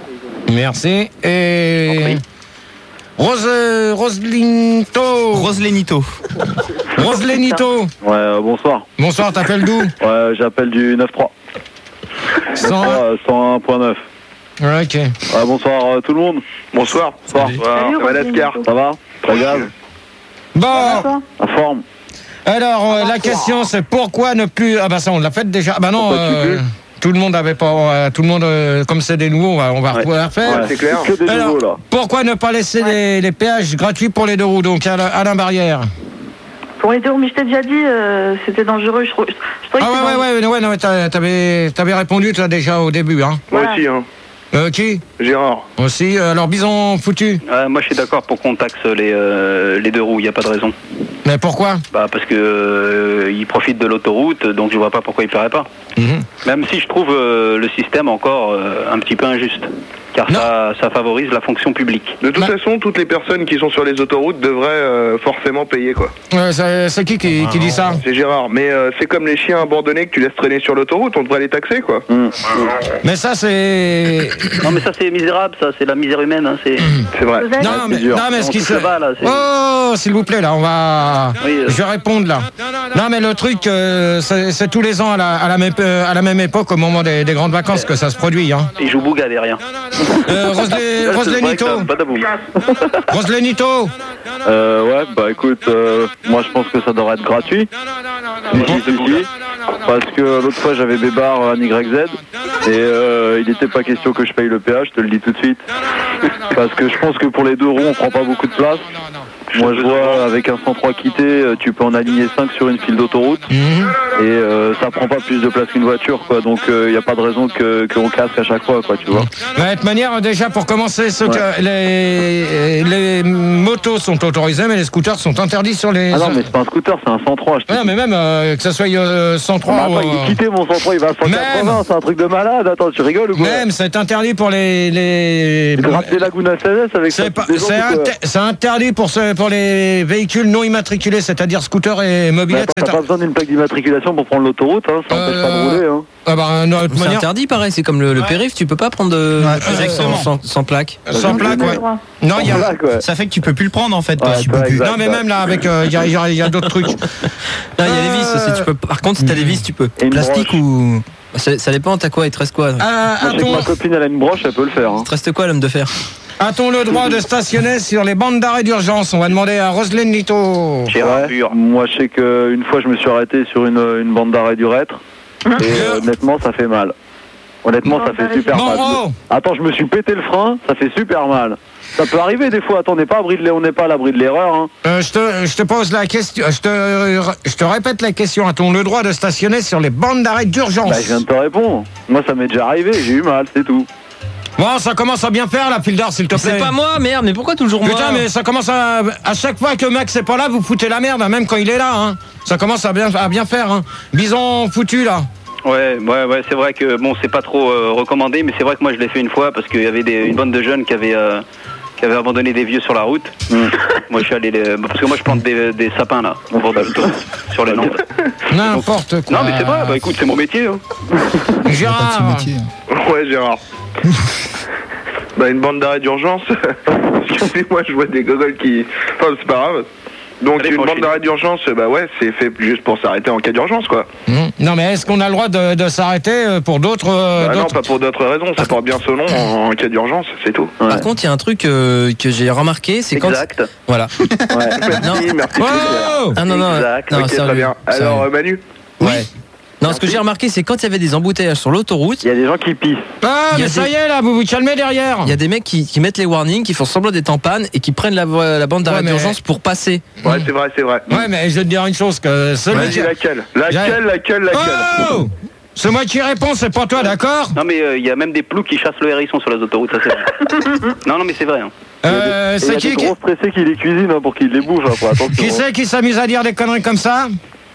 Merci. Et Rose, Roselinto. Roselenito. Roselenito. Ouais, euh, bonsoir. Bonsoir, t'appelles d'où? Ouais, j'appelle du neuf trois. cent un. Euh, cent un point neuf. Ouais, ok. Ouais, bonsoir euh, tout le monde. Bonsoir. Bonsoir. Salut, Madagascar. Roseline. Ça va? Très grave. Bon, Toi En forme. alors euh, la question c'est pourquoi ne plus. Ah bah ça on l'a fait déjà. Ah bah non. Pourquoi tu euh, peux tout le monde avait pas. euh, tout le monde euh, comme c'est des nouveaux, on va, on va Ouais. pouvoir faire. Ouais, c'est clair. Que des Alors, nouveaux là. pourquoi ne pas laisser les, les péages gratuits pour les deux roues, donc à la- Alain Barrière? Pour les deux, mais je t'ai déjà dit, euh, c'était dangereux. Je, trouve- je, je trouvais Ah que ouais, c'était ouais, ouais, ouais, non, mais t'as- t'avais, t'avais répondu toi déjà au début, hein. Moi Voilà. aussi, hein. Euh, qui? Gérard. Aussi, euh, alors bison foutu. Euh, moi, je suis d'accord pour qu'on taxe les, euh, les deux roues, il n'y a pas de raison. Mais pourquoi? Bah, parce que euh, ils profitent de l'autoroute, donc je vois pas pourquoi ils ne feraient pas. Mhm. Même si je trouve euh, le système encore euh, un petit peu injuste, car ça, ça favorise la fonction publique. De toute Bah- façon, toutes les personnes qui sont sur les autoroutes devraient euh, forcément payer, quoi. Euh, c'est, c'est qui qui, qui dit ça? C'est Gérard. Mais euh, c'est comme les chiens abandonnés que tu laisses traîner sur l'autoroute, on devrait les taxer, quoi. Mais ça c'est. Non, mais ça, c'est misérable, ça, c'est la misère humaine. Hein, c'est... C'est vrai. Joseph, Non, mais, dur. non, mais ce On qui touche se. le bas, là, c'est- Oh, s'il vous plaît, là, on va. Oui, euh. Je vais répondre là. Non, mais le truc, euh, c'est, c'est tous les ans à la, à, la même, euh, à la même époque, au moment des, des grandes vacances, que ça se produit. Hein. Ils jouent bouga derrière. Euh, Roselé- Roselenito. Pas d'aboum. Roselenito. Euh, ouais, bah écoute, euh, moi je pense que ça devrait être gratuit. Si, si, si, si. Parce que l'autre fois j'avais Bébar en Y Z. Et euh, il n'était pas question que je paye le péage, je te le dis tout de suite. Parce que je pense que pour les deux roues, on prend pas beaucoup de place. Moi je vois avec un cent trois quitté, tu peux en aligner cinq sur une file d'autoroute. Mmh. Et euh, ça prend pas plus de place qu'une voiture, quoi. Donc il euh, n'y a pas de raison que qu'on casque à chaque fois, quoi, tu vois. De toute manière, déjà pour commencer, ce Ouais. que les, les motos sont autorisées, mais les scooters sont interdits sur les. Ah non, mais c'est pas un scooter, c'est un cent trois. Je te Ouais, non, mais même euh, que ça soit euh, cent trois. Ah, attends, ou, il euh, est quitté mon cent trois, il va à cent quatre-vingts, c'est un truc de malade. Attends, tu rigoles ou quoi? Même, c'est interdit pour les. les... Gratte des Laguna S S avec C'est ça, pas- des gens, c'est ou quoi? inter- c'est interdit pour, ce- pour les véhicules non immatriculés, c'est-à-dire scooters et Bah, mobilettes. T'as pas besoin d'une plaque d'immatriculation pour prendre l'autoroute, hein, ça empêche pas de rouler. Hein. Ah bah, non, de toute C'est manière- interdit pareil, c'est comme le, le périph', tu peux pas prendre de Ouais, de périph' sans, sans, sans plaque. Sans plaque, ouais. Non, il y a. Ça fait que tu peux plus le prendre en fait. Ouais, tu toi, peux plus. exact. Non, mais même là, avec, euh, il y a, il y a- il y a d'autres trucs. Non, il y a les vis aussi, tu peux. Par contre, si t'as des vis, tu peux. Et une Plastique broche. ou. Ça, ça dépend, t'as quoi? Il te reste quoi? Ah, Moi, je sais que a-t-on ma copine, elle a une broche, elle peut le faire. Hein. Il te reste quoi, l'homme de fer? a-t-on le droit de stationner sur les bandes d'arrêt d'urgence? On va demander à Roselyne Lito. Gérard Ouais. Moi, je sais qu'une fois, je me suis arrêté sur une, une bande d'arrêt du Rêtre. Et euh, honnêtement, ça fait mal. Honnêtement, ça fait super Non, mal. oh. Attends, je me suis pété le frein, ça fait super mal. Ça peut arriver des fois, attends, on n'est pas, à l'abri de l'e- on n'est pas à l'abri de l'erreur. Hein. Euh, je, te, je te pose la question, je te, je te répète la question. A-t-on le droit de stationner sur les bandes d'arrêt d'urgence? Bah, je viens de te répondre. Moi, ça m'est déjà arrivé, j'ai eu mal, c'est tout. Bon, ça commence à bien faire, la Pildar, s'il te plaît. C'est pas moi, merde, mais pourquoi toujours moi? Putain, mais ça commence à... À chaque fois que Max est pas là, vous foutez la merde, hein, même quand il est là. Hein. Ça commence à bien, à bien faire. Hein. Bison foutu, là. Ouais, ouais, ouais, c'est vrai que bon, c'est pas trop euh, recommandé, mais c'est vrai que moi je l'ai fait une fois parce qu'il y avait des, une bande de jeunes qui avaient, euh, qui avaient abandonné des vieux sur la route. Moi je suis allé les, parce que moi je plante des, des sapins là, au bord de l'autoroute, sur les Landes. N'importe quoi. Non mais c'est vrai, bah écoute, c'est mon métier. Hein. Gérard. Ouais, Gérard. Bah, une bande d'arrêt d'urgence. Excusez-moi, je vois des gogoles qui. Enfin, c'est pas grave. Donc, Allez, une bande franchis. d'arrêt d'urgence, bah ouais, c'est fait juste pour s'arrêter en cas d'urgence, quoi. Mmh. Non, mais est-ce qu'on a le droit de, de s'arrêter euh, pour d'autres... euh, Bah non, d'autres- pas pour d'autres raisons, ça porte bien son nom en, en cas d'urgence, c'est tout. Par contre, il y a un truc euh, que j'ai remarqué, c'est quand. Exact. Voilà. Ouais. Non. Merci, merci. Oh Ah non, non, Exact. non, ok, sérieux, très bien. sérieux. Alors, euh, Manu Ouais. Non, ce que j'ai remarqué, c'est quand il y avait des embouteillages sur l'autoroute, Il y a des gens qui pissent. Ah, Il y a mais ça des- y est, là, vous vous calmez derrière. il y a des mecs qui, qui mettent les warnings, qui font semblant d'être en panne et qui prennent la, voie- la bande d'arrêt Ouais, mais- d'urgence pour passer. Ouais, c'est vrai, c'est vrai. Ouais, mais je vais te dire une chose, que celui Vas-y, qui... laquelle J'ai- Laquelle, laquelle, laquelle Oh c'est moi qui réponds, c'est pas toi, d'accord? Non mais euh, il y a même des ploucs qui chassent le hérisson sur les autoroutes, ça c'est vrai. Non non mais c'est vrai. Hein. Euh, Et il y c'est a qui des qui, gros stressés qui les cuisinent hein, pour qu'ils les bouffent. Après, attention. qui c'est qui s'amuse à dire des conneries comme ça?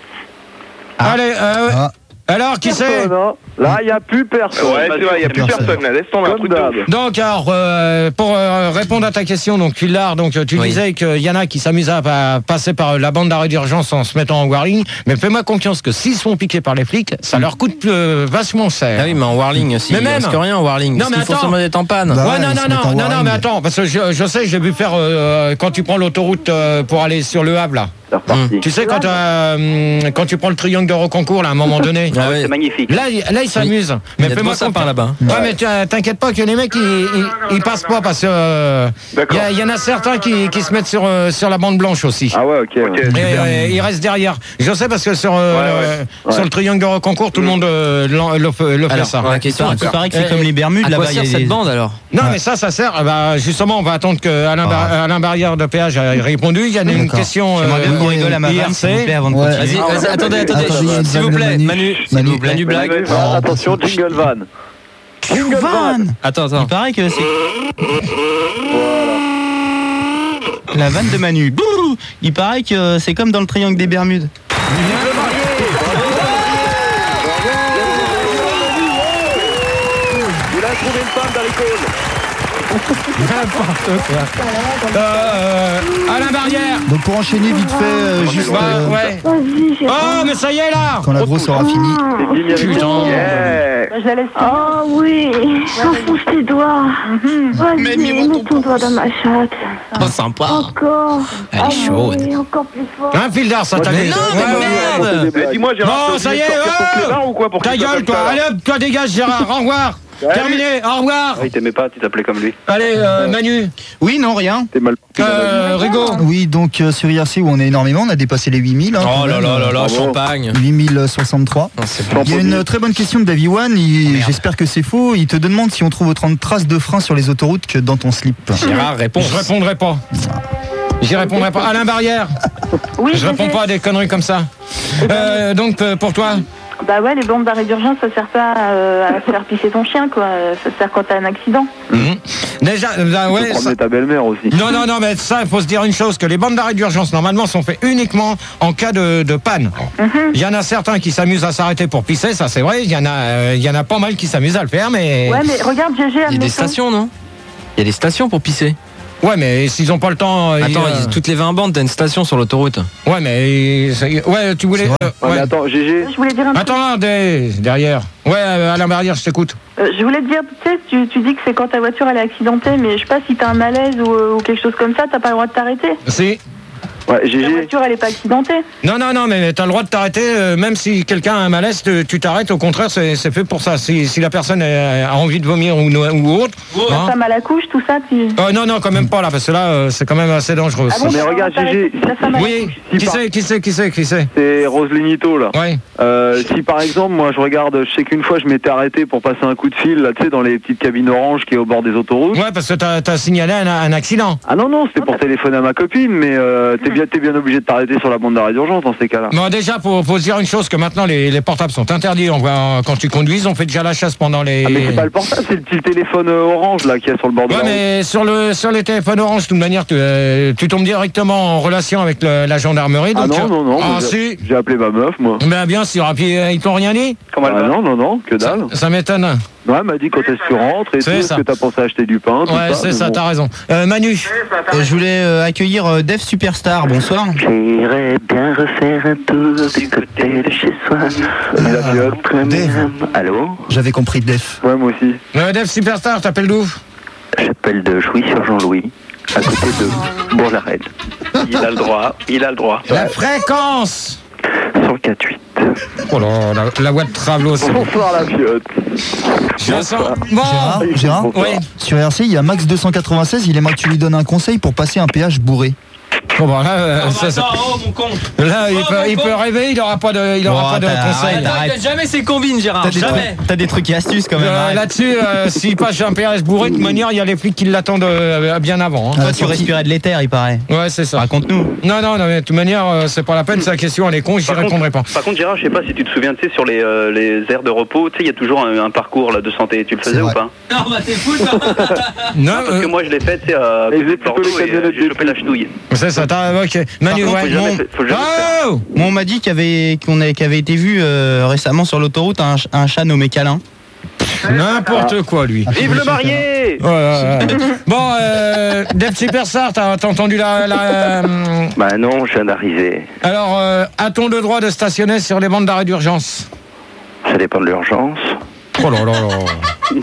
Allez, euh, Ah. alors, qui c'est? Personne, hein. Là, il n'y a plus personne. Ouais, c'est vrai, il n'y a plus personne là, laisse tomber un Comme truc de d'hab. ouf. Donc, alors, euh, pour euh, répondre à ta question, donc, Pildar, donc, tu Oui. disais qu'il y en a qui s'amusent à, à passer par la bande d'arrêt d'urgence en se mettant en warning, mais fais-moi confiance que s'ils sont piqués par les flics, ça leur coûte euh, vachement cher. Ah oui, mais en warling aussi. Mais il même- reste rien en warling. Non, Parce mais qu'il faut attends. semblant d'être en panne. Bah ouais, ouais, non, ils non, se mettent non, en non, non, warning. mais attends, parce que je, je sais, j'ai vu faire euh, quand tu prends l'autoroute euh, pour aller sur le Havre, là. C'est reparti. Tu sais, quand, euh, quand tu prends le triangle de Reconcours, là, à un moment donné. Ah ouais. C'est magnifique. Là, il- là, ils s'amusent. Il y a de fais-moi beaux sapins confiance. là-bas. Ouais, mais tu- t'inquiète pas que les mecs, ils, ils, ils passent pas parce que euh, il D'accord. y, a- il y en a certains qui, qui se mettent sur, euh, sur la bande blanche aussi. Ah ouais, ok. ouais. Ok, Et, super. euh, ils restent derrière. Je sais parce que sur, euh, Ouais, euh, ouais. sur le triangle de Reconcours, tout le monde euh, l'en- le, fait- le fait Alors, ça. la question, Il paraît que c'est Eh, comme les Bermudes à quoi là-bas. il y a sert cette des- bande alors? Non, mais ça, ça sert. eh ben, justement, on va attendre que Alain, Bar- Alain Barrière de péage ait répondu. Il y a une D'accord. question J'aimerais bien euh, qu'on rigole à ma vanne, s'il vous plaît, avant de Ouais. continuer. Vas-y, vas-y, attendez, attendez, Attendez, il y a une s'il vous vanne de plaît, Manu. Manu, s'il Manu. vous plaît, Manu Blague. Ouais, Ah, attention, jingle van. Jingle van. Vanne. Attends, attends. Il paraît que c'est... La vanne de Manu. Bouh. Il paraît que c'est comme dans le triangle des Bermudes. Il a trouvé une femme dans l'école. N'importe quoi. Euh, Alain Barrière. Donc pour enchaîner vite fait, euh, juste Bah, euh, ouais. Vas-y, j'ai Oh, mais ça y est là. quand l'agro sera fini. Putain. Yeah. Je la laisse. Oh oui, enfonce tes doigts. Vas-y, mets ton doigt dans ma chatte. Oh, sympa. Encore. Elle est Ah chaude. oui, encore plus fort. Un Pildar, ça t'a Mais mis. non, Ouais, mais ouais, merde. ouais. Eh, dis-moi, Gérard, Bon, t'as ça y oublié est, de sortir ton oh clébard ou quoi pour Ta qu'il soit gueule, comme toi. ça, là Allez hop, toi dégage, Gérard. Au revoir. Terminé, au revoir. Ah, il t'aimait pas, tu t'appelais comme lui. Allez, euh, Manu. Oui, non, rien. T'es mal. Euh, Rigo. Oui, donc euh, sur I R C où on est énormément, on a dépassé les huit mille. Hein, Oh là là là là, Bravo. champagne. huit mille soixante-trois. Non, c'est bon. Il y a une très bonne question de Davy One, il- j'espère que c'est faux. Il te demande si on trouve autant de traces de frein sur les autoroutes que dans ton slip. Gérard, réponse. Je répondrai pas. J'y répondrai pas. Alain Barrière. Oui, Je réponds Gégé. pas à des conneries comme ça. Euh, donc euh, pour toi. Bah ouais, les bombes d'arrêt d'urgence, ça sert pas euh, à faire pisser ton chien, quoi. Ça sert quand t'as un accident. Mhm. Déjà, euh, là, Tu ouais. peux ça- promener ta belle-mère aussi. Non, non, non, mais ça, il faut se dire une chose, que les bandes d'arrêt d'urgence, normalement, sont faites uniquement en cas de, de panne. Il y en a certains qui s'amusent à s'arrêter pour pisser, ça c'est vrai, il y en a, euh, il y en a pas mal qui s'amusent à le faire, mais... Ouais, mais regarde, Gégé, Il y a des admettons. stations, non? Il y a des stations pour pisser. Ouais, mais s'ils ont pas le temps... ils, Attends, euh, il- toutes les vingt bandes, t'as une station sur l'autoroute. Ouais, mais... c'est- Ouais, tu voulais... euh, Ouais, mais ouais. attends, G G. Je voulais dire un truc. Attends, des- derrière. Ouais, euh, Alain Barrière, je t'écoute. Euh, je voulais te dire, tu sais, tu, tu dis que c'est quand ta voiture elle est accidentée, mais je sais pas si t'as un malaise ou, euh, ou quelque chose comme ça, t'as pas le droit de t'arrêter. Si. Ouais, Ta G G. voiture elle est pas accidentée. Non, non, non, mais t'as le droit de t'arrêter, euh, même si quelqu'un a un malaise, tu tu t'arrêtes, au contraire, c'est c'est fait pour ça. Si, si la personne euh, a envie de vomir ou, no- ou autre... Ta hein. femme à la couche, tout ça, tu... Euh, non, non, quand même pas là, parce que là, euh, c'est quand même assez dangereux. Ah bon, Mais t'as le regarde, droit de Gégé, t'arrêter si ta femme à la Oui, couche. qui par- c'est, qui c'est, qui c'est, qui c'est C'est Roselinito là. Ouais. Euh, si par exemple, moi je regarde, je sais qu'une fois je m'étais arrêté pour passer un coup de fil, là, tu sais, dans les petites cabines oranges qui est au bord des autoroutes. Ouais, parce que t'as as signalé un, un accident. Ah non, non, c'était pour téléphoner à ma copine, mais euh, t'es bien, t'es bien obligé de t'arrêter sur la bande d'arrêt d'urgence dans ces cas-là. Bon, déjà, faut, faut se dire une chose, que maintenant, les, les portables sont interdits. On voit, quand tu conduis, on fait déjà la chasse pendant les... Ah mais c'est pas le portable, c'est le petit téléphone euh, orange là qui est sur le bord de Ouais, la route. mais sur, le, sur les téléphones orange, de toute manière, tu, euh, tu tombes directement en relation avec le- la gendarmerie. Ah Donc, non, non, non, Ah, mais si. j'ai j'ai appelé ma meuf, moi. Ben bien sûr, et puis euh, ils t'ont rien dit. Comment elle Ah va? non, non, non, que dalle. Ça, ça m'étonne. Ouais, elle m'a dit quand est-ce que tu rentres et tout, C'est est-ce ça. que t'as pensé à acheter du pain, tout Ouais, ça. c'est mais ça, bon. t'as raison. Euh, Manu. Euh, je voulais euh, accueillir euh, Def Superstar, bonsoir. J'irais bien refaire un tour du côté de chez soi. La fiotte. Dave. Allô? J'avais compris Def. Ouais, moi aussi. Euh, Def Superstar, t'appelles d'où? J'appelle de Jouy-sur-Jean-Louis, à côté de Bourg-la-Reine. Il a le droit, il a le droit. La fréquence. cent quatre huit. Oh là, la, la voix de Travelo, c'est bon. Bonsoir la fiotte. Je sens... Bon. Gérard, Gérard Oui. Sur R C, il y a Max deux cent quatre-vingt-seize, il aimerait que tu lui donnes un conseil pour passer un péage bourré. Bon, bon, là, euh, ça, ça- oh mon con. là, il, peut, il peut rêver, il n'aura pas de, il aura Bon, pas de t'as- conseil. arrête, arrête. Jamais ses combines, Gérard. T'as des, Jamais. trucs- t'as des trucs et astuces quand même. Euh, arrête. Là-dessus, euh, s'il passe chez un P R S bourré, de toute manière, il y a les flics qui l'attendent euh, bien avant. hein. Toi, Ah, tu sorti- respirais de l'éther, il paraît. Ouais, c'est ça. Raconte-nous. Non, non, non, mais de toute manière, euh, c'est pas la peine, c'est la question, elle est con, j'y Par contre- répondrai pas. Par contre, Gérard, je sais pas si tu te souviens, tu sais, sur les, euh, les aires de repos, tu sais, il y a toujours un, un parcours là, de santé. Tu le C'est faisais ou vrai. pas? Non, bah t'es fou, toi. Non, Parce euh, que moi, je l'ai fait, tu sais, à Et j'ai Bordeaux plutôt les et euh, camionnettes j'ai des chopé la chenouille. c'est ça, t'as, ok. Manu, Par contre, ouais. faut jamais mon- faire- faut jamais faire. Oh Moi, on m'a dit qu'il y avait, qu'on avait, qu'il avait été vu euh, récemment sur l'autoroute un, ch- un chat nommé Câlin. N'importe quoi, lui. Vive le marié! Ouais, ouais, ouais. Bon, euh, Def Superstar, t'as t'as entendu la... la, euh, Bah non, je viens d'arriver. alors, euh, a-t-on le droit de stationner sur les bandes d'arrêt d'urgence? Ça dépend de l'urgence. Oh là là là.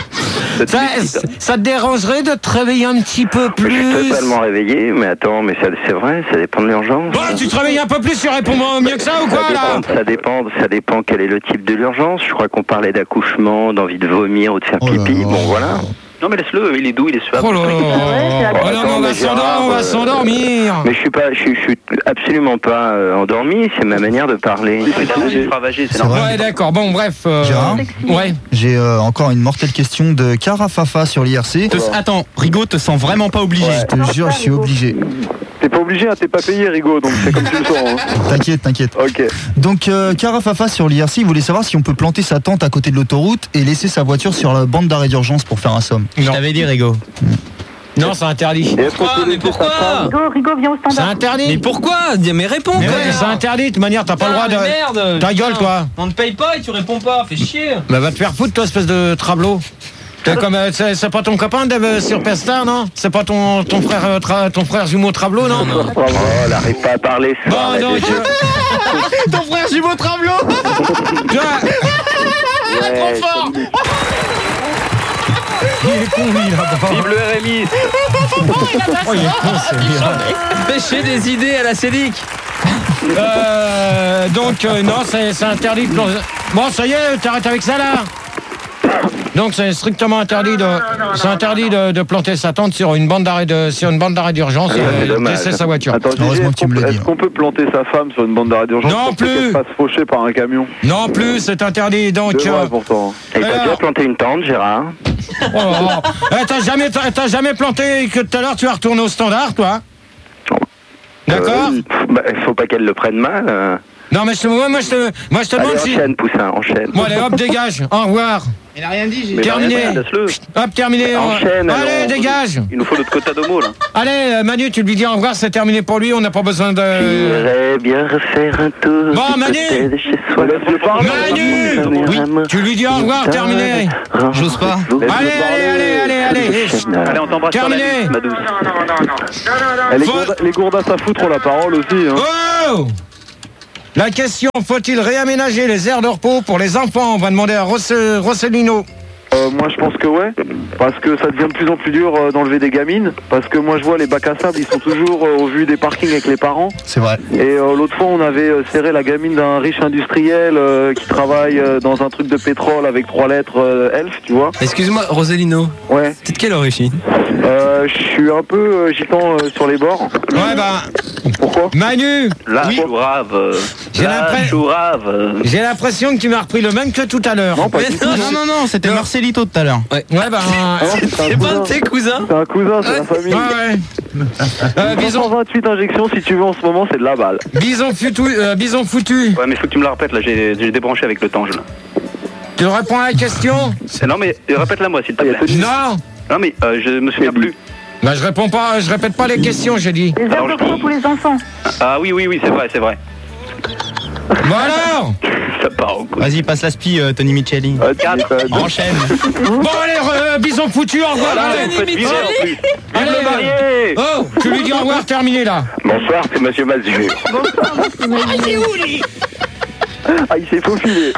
Ça, ça te dérangerait de te réveiller un petit peu Je suis plus? totalement réveillé, mais attends, mais ça- c'est vrai, ça dépend de l'urgence. Ouais, tu te réveilles un peu plus, tu réponds mieux que ça ou quoi, ça là? dépend, ça dépend, ça dépend quel est le type de l'urgence. Je crois qu'on parlait d'accouchement, d'envie de vomir ou de faire Oh là pipi. là. Bon, voilà. Non, mais laisse-le, il est doux, il est suave. Oh là là. ouais, c'est la- Oh non, mais on va s'endormir, on va s'endormir. Mais je suis pas, je suis, je suis absolument pas euh, endormi. C'est ma manière de parler. Il a mangé ravagé, c'est C'est normal. vrai. Ouais, d'accord, bon, bref. euh, Gérard Ouais. J'ai euh, encore une mortelle question de Carafafa sur l'I R C. Te- Attends, Rigaud te sens vraiment pas obligé. Je te jure, je suis obligé. T'es pas obligé, hein, t'es pas payé, Rigaud, donc c'est comme tu le sens. Hein. T'inquiète, t'inquiète. Ok. Donc, euh, Carafafa sur l'I R C, il voulait savoir si on peut planter sa tente à côté de l'autoroute et laisser sa voiture sur la bande d'arrêt d'urgence pour faire un somme. Je Non. t'avais dit, Rigaud. Non, c'est interdit. Et est-ce qu'on Pourquoi? peut Mais laisser sa pourquoi? femme Rigaud, Rigaud, viens au C'est standard. interdit. Mais pourquoi? Dis- Mais réponds, Mais quoi. ouais, c'est interdit, de toute manière, t'as pas le droit de. Putain, mais Merde. Ta gueule, Putain. toi. On ne paye pas et tu réponds pas, fais chier. Bah, va te faire foutre, toi, espèce de trablot. T'es comme, euh, c'est c'est pas ton copain, Dave Superstar, non? C'est pas ton, ton frère, euh, tra- ton frère jumeau Trablot, non? Oh, elle arrive pas à parler. ce soir, Bon, là, donc, déjà. euh, Ton frère jumeau Travelot. tu vois, Ouais, Trop fort. il est con, lui, là. Vive le R M I! Oh, il est con, c'est bien. Pêcher des idées à la Cédic. Euh, donc, euh, non, c'est c'est interdit. de- Bon, ça y est, t'arrêtes avec ça, là. Donc c'est strictement interdit de, c'est interdit de, de planter sa tente sur une bande d'arrêt de, sur une bande d'arrêt d'urgence et de laisser sa voiture. Attends, heureusement que tu me le dis. Est-ce qu'on peut planter sa femme sur une bande d'arrêt d'urgence Non pour plus. qu'elle se fasse faucher par un camion? Non plus, c'est interdit. Donc. C'est vrai, pourtant. Et t'as déjà planté une tente, Gérard? Oh, oh. Eh, t'as jamais, t'as, t'as jamais planté que tout à l'heure tu vas retourner au standard, toi? D'accord. euh, bah, faut pas qu'elle le prenne mal. Euh. Non mais je te, moi, moi je te, moi je te demande Allez, si. enchaîne, Poussin, enchaîne. Bon allez, hop, dégage. Au revoir. Il a rien dit, j'ai Terminé. Hop, terminé. Enchaîne, Allez, alors. dégage. Il nous faut notre quota d'homo là. Allez, euh, Manu, tu lui dis au revoir, c'est terminé pour lui, on n'a pas besoin de. J'irais bien refaire un tour. Bon, du Manu. côté de chez soi. Manu. Oui. Tu lui dis au revoir, terminé. J'ose pas. Allez, allez, allez, allez, allez. Allez, on t'embrasse sur la Terminé. liste, ma douce. Eh, les, Faut- gourdas, les gourdas à foutre ont la parole aussi. Hein. Oh. La question, faut-il réaménager les aires de repos pour les enfants? On va demander à Ross- Rossellino. Euh, moi je pense que ouais, parce que ça devient de plus en plus dur euh, d'enlever des gamines, parce que moi je vois les bacs à sable, ils sont toujours euh, au vu des parkings avec les parents. C'est vrai. Et euh, l'autre fois on avait euh, serré la gamine d'un riche industriel euh, qui travaille euh, dans un truc de pétrole avec trois lettres euh, Elf, tu vois. Excuse-moi, Rosellino. Ouais. T'es de quelle origine? Euh, je suis un peu euh, gitan euh, sur les bords. Ouais bah. Pourquoi? Manu. La Oui. chourave. euh, J'ai La l'impression- chourave. euh. J'ai l'impression que tu m'as repris le même que tout à l'heure. Non, pas Mais du tout. non, Non, non, non, c'était Marcelito tout à l'heure. Ouais bah. Ah non, c'est un C'est pas cousin. de tes cousins? C'est un cousin, c'est la famille. Ouais ouais. Euh, bison, cent vingt-huit injections si tu veux en ce moment, c'est de la balle. bison foutu, euh, bison foutu. Ouais, mais faut que tu me la répètes là, j'ai j'ai débranché avec le tange là. Tu réponds à la question? Eh, Non, mais euh, répète-la moi s'il te plaît. Non. Non, mais euh, je me souviens plus. Bah je réponds pas, je répète pas les questions, j'ai dit. Les aires de repos pour les enfants. Ah oui, oui, oui, c'est vrai, c'est vrai. Bon alors. Ça part au coup. Vas-y, passe la spie, euh, Tony Micheli. Euh, quatre, euh, deux. Enchaîne. Bon allez, euh, bison foutu, au revoir. Voilà, allez. vous faites virer en plus. Allez, Vive le marié. Oh, tu lui dis au revoir, terminé là. Bonsoir, c'est Monsieur Mazur. Ah, il s'est faufilé.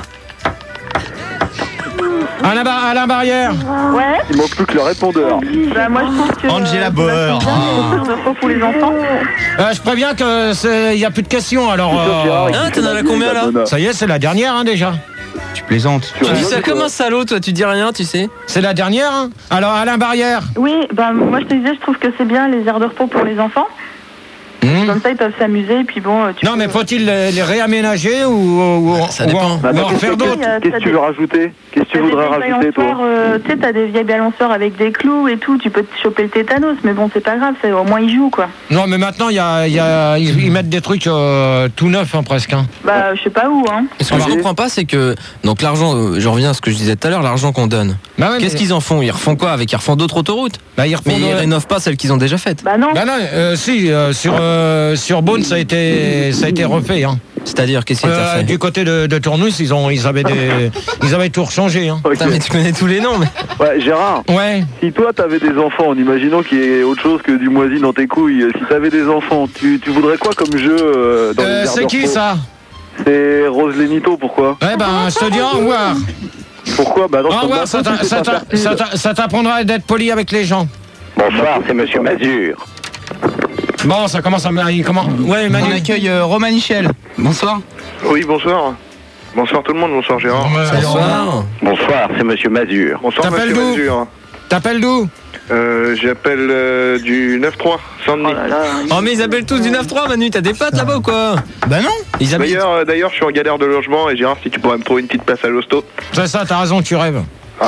Alain, Bar- Alain Barrière. Ouais. Il manque plus que le répondeur. Bah moi je pense que. Angela euh, Bauer. c'est bien, les aires de repos pour les enfants. Euh, je préviens que il y a plus de questions alors. euh, Hein, t'en as la combien là? ça y est, c'est la dernière hein, déjà. Tu plaisantes. Tu dis ça comme un salaud, toi, tu dis rien, tu sais. C'est la dernière. Hein. Alors Alain Barrière. Oui, bah moi je te disais, je trouve que c'est bien les aires de repos pour les enfants. Mmh. Comme ça ils peuvent s'amuser et puis bon. euh, Tu Non peux- mais faut-il les, les réaménager ou, ou, ou- Ça ou dépend. en, Bah, ou en qu'est-ce faire que- d'autres? Euh, Qu'est-ce t'as que tu des- veux rajouter? Qu'est-ce que tu T'as voudrais des vieilles rajouter toi? balançoires, euh, tu sais, t'as des vieilles balançoires avec des clous et tout, tu peux te choper le tétanos, mais bon, c'est pas grave, c'est- au moins ils jouent quoi. Non mais maintenant il y a, il y a- ils, ils mettent des trucs euh, tout neufs hein, presque. Hein. Bah, je sais pas où, hein. Ce que je comprends pas, c'est que donc l'argent, euh, je reviens à ce que je disais tout à l'heure, l'argent qu'on donne. Bah ouais, Qu'est-ce mais- qu'ils en font? Ils refont quoi avec? Ils refont d'autres autoroutes? Bah ils refont Mais ils de- rénovent pas celles qu'ils ont déjà faites. Bah non. Bah non, euh, si euh, sur euh, sur Beaune ça a été ça a été refait. Hein. C'est-à-dire, qu'est-ce qui t'a Euh, fait? du côté de, de Tournus, ils ont ils avaient des ils avaient tout rechangé. Hein. Ok. Putain, mais tu connais tous les noms, mais. Ouais, Gérard, Ouais. si toi t'avais des enfants, en imaginant qu'il y ait autre chose que du moisi dans tes couilles, si t'avais des enfants, tu, tu voudrais quoi comme jeu euh, dans les Euh, aires c'est de qui repos? ça? C'est Rose Lenito, pourquoi? Ouais ben je te dis au revoir. Pourquoi? Bah non, Au c'est revoir, pas ça ma faute t'a- si c'est ça pas t'a- fertile. ça t'a- ça t'apprendra d'être poli avec les gens. Bonsoir, c'est Monsieur Mazur. Bon, ça commence à il comment Ouais, On Manu. accueille euh, Romain Michel. Bonsoir. Oui, bonsoir. Bonsoir tout le monde, bonsoir Gérard. Bonsoir. Bonsoir, c'est Monsieur Mazur. Bonsoir T'appelles Monsieur d'où? Mazur. T'appelles d'où? Euh, J'appelle euh, du neuf trois, Saint-Denis. Oh là là. Oh, mais ils appellent tous du neuf trois, Manu, t'as des potes là-bas ou quoi? Bah non. Ils habitent. D'ailleurs, euh, d'ailleurs, je suis en galère de logement et Gérard, si tu pourrais me trouver une petite place à l'hosto. C'est ça, t'as raison, tu rêves. Ah.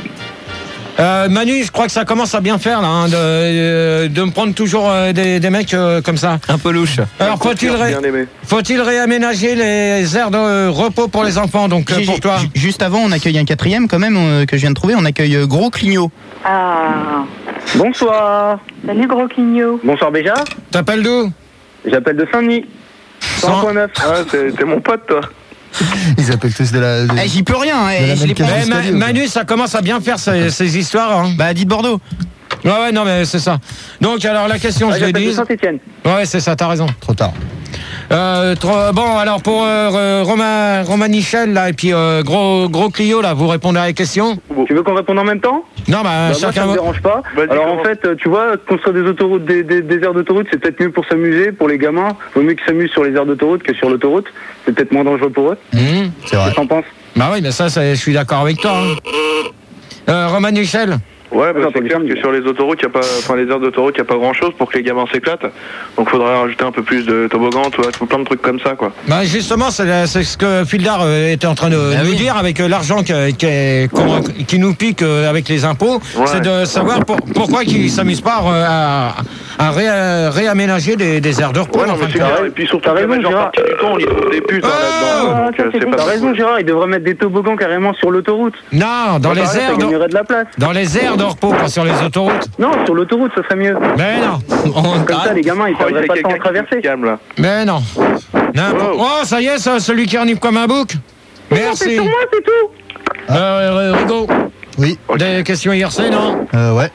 Euh, Manu, je crois que ça commence à bien faire là, hein, de, euh, de me prendre toujours euh, des, des mecs euh, comme ça. Un peu louche. Alors faut-il ré- Bien aimé. faut-il réaménager les aires de repos pour les enfants? Donc euh, J'ai- pour toi. ju- Juste avant, on accueille un quatrième quand même euh, que je viens de trouver. On accueille euh, Gros Clignot. Ah. Bonsoir. Salut gros clignot. Bonsoir Béja. T'appelles d'où? J'appelle de Saint-Denis. cent point neuf. Ah, t'es t'es mon pote, toi. Ils appellent tous de la. de- Eh, j'y peux rien. eh, de la je l'ai même pas. Eh, Ma- Manu, ça commence à bien faire ces, ces histoires. Hein. Bah, dites Bordeaux. Ouais, ouais, non, mais c'est ça. Donc, alors, la question, Ah, je l'ai j'appelle de dit. Saint-Etienne. Ouais, c'est ça, t'as raison. Trop tard. Euh, trop- bon, alors, pour euh, Romain, Romain Michel, là, et puis euh, Gros, gros Clio, là, vous répondez à la question? Tu veux qu'on réponde en même temps? Non, bah, Bah, moi, ça chacun. me dérange pas. Vas-y, Alors commence. en fait, euh, tu vois, construire des autoroutes, des, des, des aires d'autoroute, c'est peut-être mieux pour s'amuser, pour les gamins. Vaut mieux qu'ils s'amusent sur les aires d'autoroute que sur l'autoroute. C'est peut-être moins dangereux pour eux. Mmh. C'est vrai. Qu'est-ce que t'en penses? Bah oui, mais ça, ça, je suis d'accord avec toi. Hein. Euh, Romain Michel. Ouais, bah, c'est clair que sur les autoroutes, y a pas, enfin les aires d'autoroute, il n'y a pas grand chose pour que les gamins s'éclatent. Donc il faudrait rajouter un peu plus de toboggans, tu vois, tout plein de trucs comme ça, quoi. Bah justement, c'est, c'est ce que Fildar euh, était en train de Ah nous oui. dire avec euh, l'argent qui, qui, est- qu'on- qui nous pique euh, avec les impôts. Ouais. C'est de savoir pour- pourquoi ils ne s'amusent pas euh, à, à ré- à réaménager des, des aires de repos. Ouais, non, en fin mais de c'est compte. clair. Et puis surtout, T'as la raison, majeure Gérard. partie du temps, on y trouve des putes hein, Oh là-dedans. Ah, Donc, ça, euh, c'est c'est bon. pas T'as raison, possible. Gérard, il devrait mettre des toboggans carrément sur l'autoroute. Non, dans les Pareil, aires ça de, gagnerait de la place. dans les aires de repos, pas sur les autoroutes. Non, sur l'autoroute, ça serait mieux. Mais non, On- Comme ça, les gamins, ils Oh, il y perdraient a pas de temps quelqu'un à qui se traverser. calme, là. mais non. N'importe- Wow. Oh, ça y est, ça, celui qui renifle comme un bouc. C'est Merci. sur moi, c'est tout. Euh, Rigaud, Oui, des questions I R C, non? euh, ouais.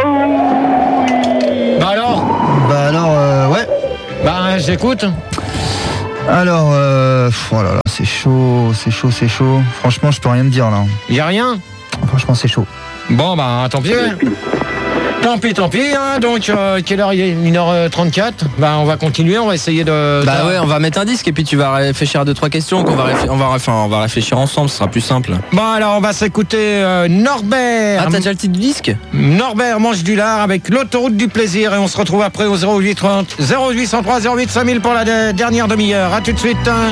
Bah alors, Bah alors, euh, ouais. bah j'écoute. Alors, euh, pff, oh là là, c'est chaud, c'est chaud, c'est chaud. Franchement, je peux rien te dire là. Y a rien. Franchement, c'est chaud. Bon, bah, tant pis. Tant pis, tant pis. Hein. Donc, euh, quelle heure il est une heure trente-quatre. Bah, on va continuer. On va essayer de. Bah de- ouais, on va mettre un disque et puis tu vas réfléchir à deux trois questions qu'on va réfléchir, on va réfléchir, on va réfléchir ensemble, ce sera plus simple. Bon, alors, on va s'écouter euh, Norbert. Ah, t'as déjà le titre du disque? Norbert mange du lard avec l'autoroute du plaisir. Et on se retrouve après au zéro huit trente, zéro huit cent trois, zéro huit cinq mille pour la de- dernière demi-heure. À tout de suite. hein.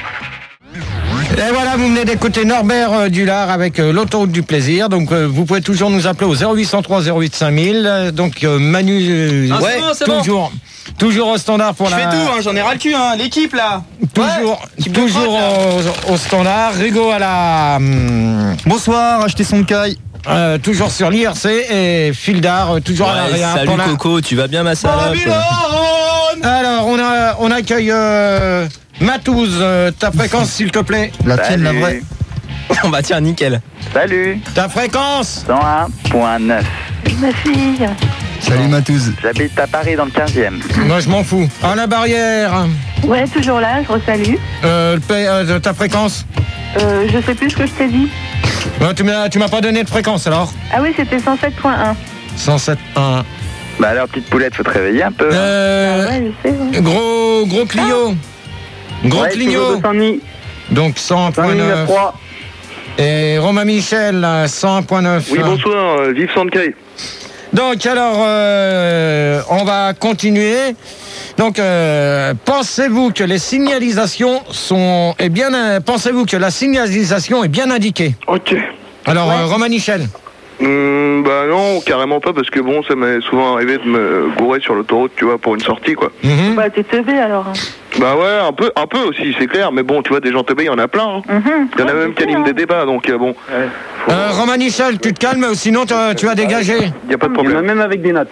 Et voilà, vous venez d'écouter Norbert euh, Dulard avec euh, l'autoroute du plaisir. Donc, euh, vous pouvez toujours nous appeler au zéro huit cent trois, zéro huit cinq mille. Euh, donc, euh, Manu, euh, Ah, c'est bon, c'est bon. toujours, toujours au standard pour Je la. fais tout, hein, j'en ai ras le cul, hein, l'équipe là. Toujours, qui me toujours frotte, au, au standard. Rigaud à la. hum, Bonsoir, achetez son caille. euh, toujours sur l'I R C et Fildar euh, toujours à la Ouais, réa salut pour la- Coco, tu vas bien ma salope? Alors, on, a, on accueille euh, Matouze, euh, ta fréquence s'il te plaît. La tienne, la vraie. On va tiens, nickel. Salut, Ta fréquence cent un virgule neuf. Ma fille. Salut Matouze. J'habite à Paris dans le quinzième. Moi, je m'en fous. À la barrière, Ouais, toujours là, je resalue. euh, le pa- euh, ta fréquence Euh, je sais plus ce que je t'ai dit. Ouais, Tu m'as tu m'as pas donné de fréquence alors Ah oui, c'était cent sept point un. cent sept point un. Bah alors, petite poulette, faut te réveiller un peu. Euh, Ah ouais, je sais. ouais. gros, gros Clio. Gros Ouais, Clio. toujours de Saint-Denis. Donc cent point Saint-Denis neuf neuf. trois. Et Romain Michel, euh, cent point neuf. Oui, bonsoir, euh, vive Sandkay. Donc alors, euh, on va continuer. Donc, euh, pensez-vous que les signalisations sont est bien, euh, pensez-vous que la signalisation est bien indiquée? Ok. Alors, euh, Romain Michel. Hum, bah non, carrément pas, parce que bon, ça m'est souvent arrivé de me gourer sur l'autoroute, tu vois, pour une sortie, quoi. Mhm. Bah, t'es teubé alors. Bah ouais, un peu, un peu aussi, c'est clair, mais bon, tu vois, des gens teubés, il y en a plein. Hein. Mhm. Il y en a Ouais, même je qui sais, animent hein. des débats, donc euh, bon. Euh, Romain Michel, tu te calmes, sinon tu, tu vas dégager. Il y a pas de Il y en a problème. même avec des notes.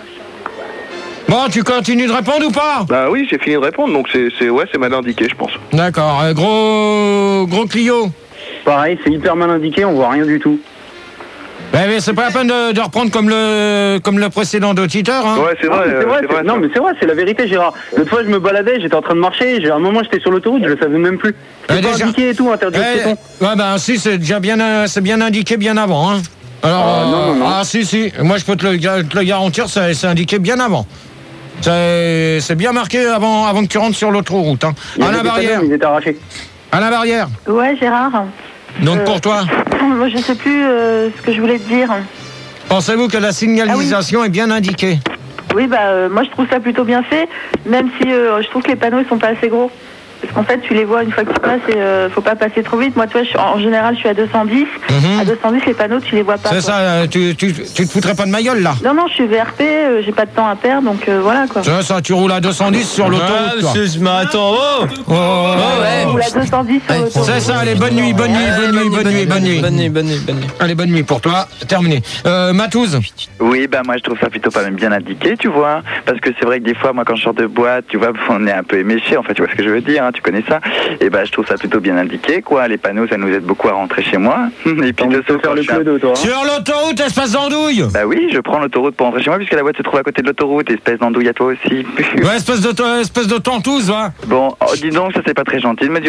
Bon, tu continues de répondre ou pas? Bah oui, j'ai fini de répondre, donc c'est, c'est ouais, c'est mal indiqué, je pense. D'accord. euh, gros, gros Clio. Pareil, c'est hyper mal indiqué, on voit rien du tout. Ben, mais c'est pas la peine de, de reprendre comme le, comme le précédent auditeur. Hein. Ouais, c'est Non, vrai, mais euh, c'est vrai, c'est c'est- vrai. non ça. mais c'est vrai, c'est la vérité, Gérard. L'autre fois, je me baladais, j'étais en train de marcher, j'ai- à un moment, j'étais sur l'autoroute, je le savais même plus. Euh, C'est pas déjà- indiqué et tout, interdit aux Eh, piétons. ouais, ben si, c'est déjà bien, euh, c'est bien indiqué bien avant. Hein. Alors, Ah, non, non, non. ah si, si, moi je peux te le, ga- te le garantir, c'est c'est indiqué bien avant. C'est c'est bien marqué avant, avant que tu rentres sur l'autre route. Hein. Il y À avait la des barrière, panneaux, ils étaient arrachés. à la barrière. Ouais, Gérard. Donc Euh, pour toi, Moi, je sais plus euh, ce que je voulais te dire. pensez-vous que la signalisation est bien indiquée? Oui, bah, euh, moi, je trouve ça plutôt bien fait, même si euh, je trouve que les panneaux, ils sont pas assez gros. Parce qu'en fait, tu les vois une fois que tu passes et euh, faut pas passer trop vite. Moi, tu vois, je suis- en général, je suis à deux cent dix. Mhm. À deux cent dix, les panneaux, tu les vois pas. C'est quoi. ça, euh, tu, tu, tu te foutrais pas de ma gueule là? Non, non, je suis V R P, euh, j'ai pas de temps à perdre, donc euh, voilà quoi. C'est ça, tu roules à deux cent dix sur l'autoroute. toi. mais attends, oh, Oh, oh, oh, Ou la deux cent dix sur Ouais, l'autoroute. C'est ça, allez, bonne nuit, bonne nuit, bonne nuit, bonne nuit, bonne nuit. bonne nuit, bonne nuit, bonne nuit. Allez, bonne nuit pour toi, terminé. Euh, Matouze. Oui, bah moi je trouve ça plutôt pas même bien indiqué, tu vois. Parce que c'est vrai que des fois, moi quand je sors de boîte, tu vois, on est un peu éméché, en fait, tu vois ce que je veux dire, hein, tu connais ça. Et bah je trouve ça plutôt bien indiqué, quoi. Les panneaux, ça nous aide beaucoup à rentrer chez moi. Et puis T'as envie de de te ce faire le quand je suis coup de toi. hein. Sur l'autoroute, espace d'andouille. Bah oui, je prends l'autoroute pour rentrer chez moi puisque la boîte se trouve à côté de l'autoroute, espèce d'andouille à toi aussi. Ouais, espèce de, espèce de tantouze, va. Bon, oh, dis donc, ça c'est pas très gentil de me dire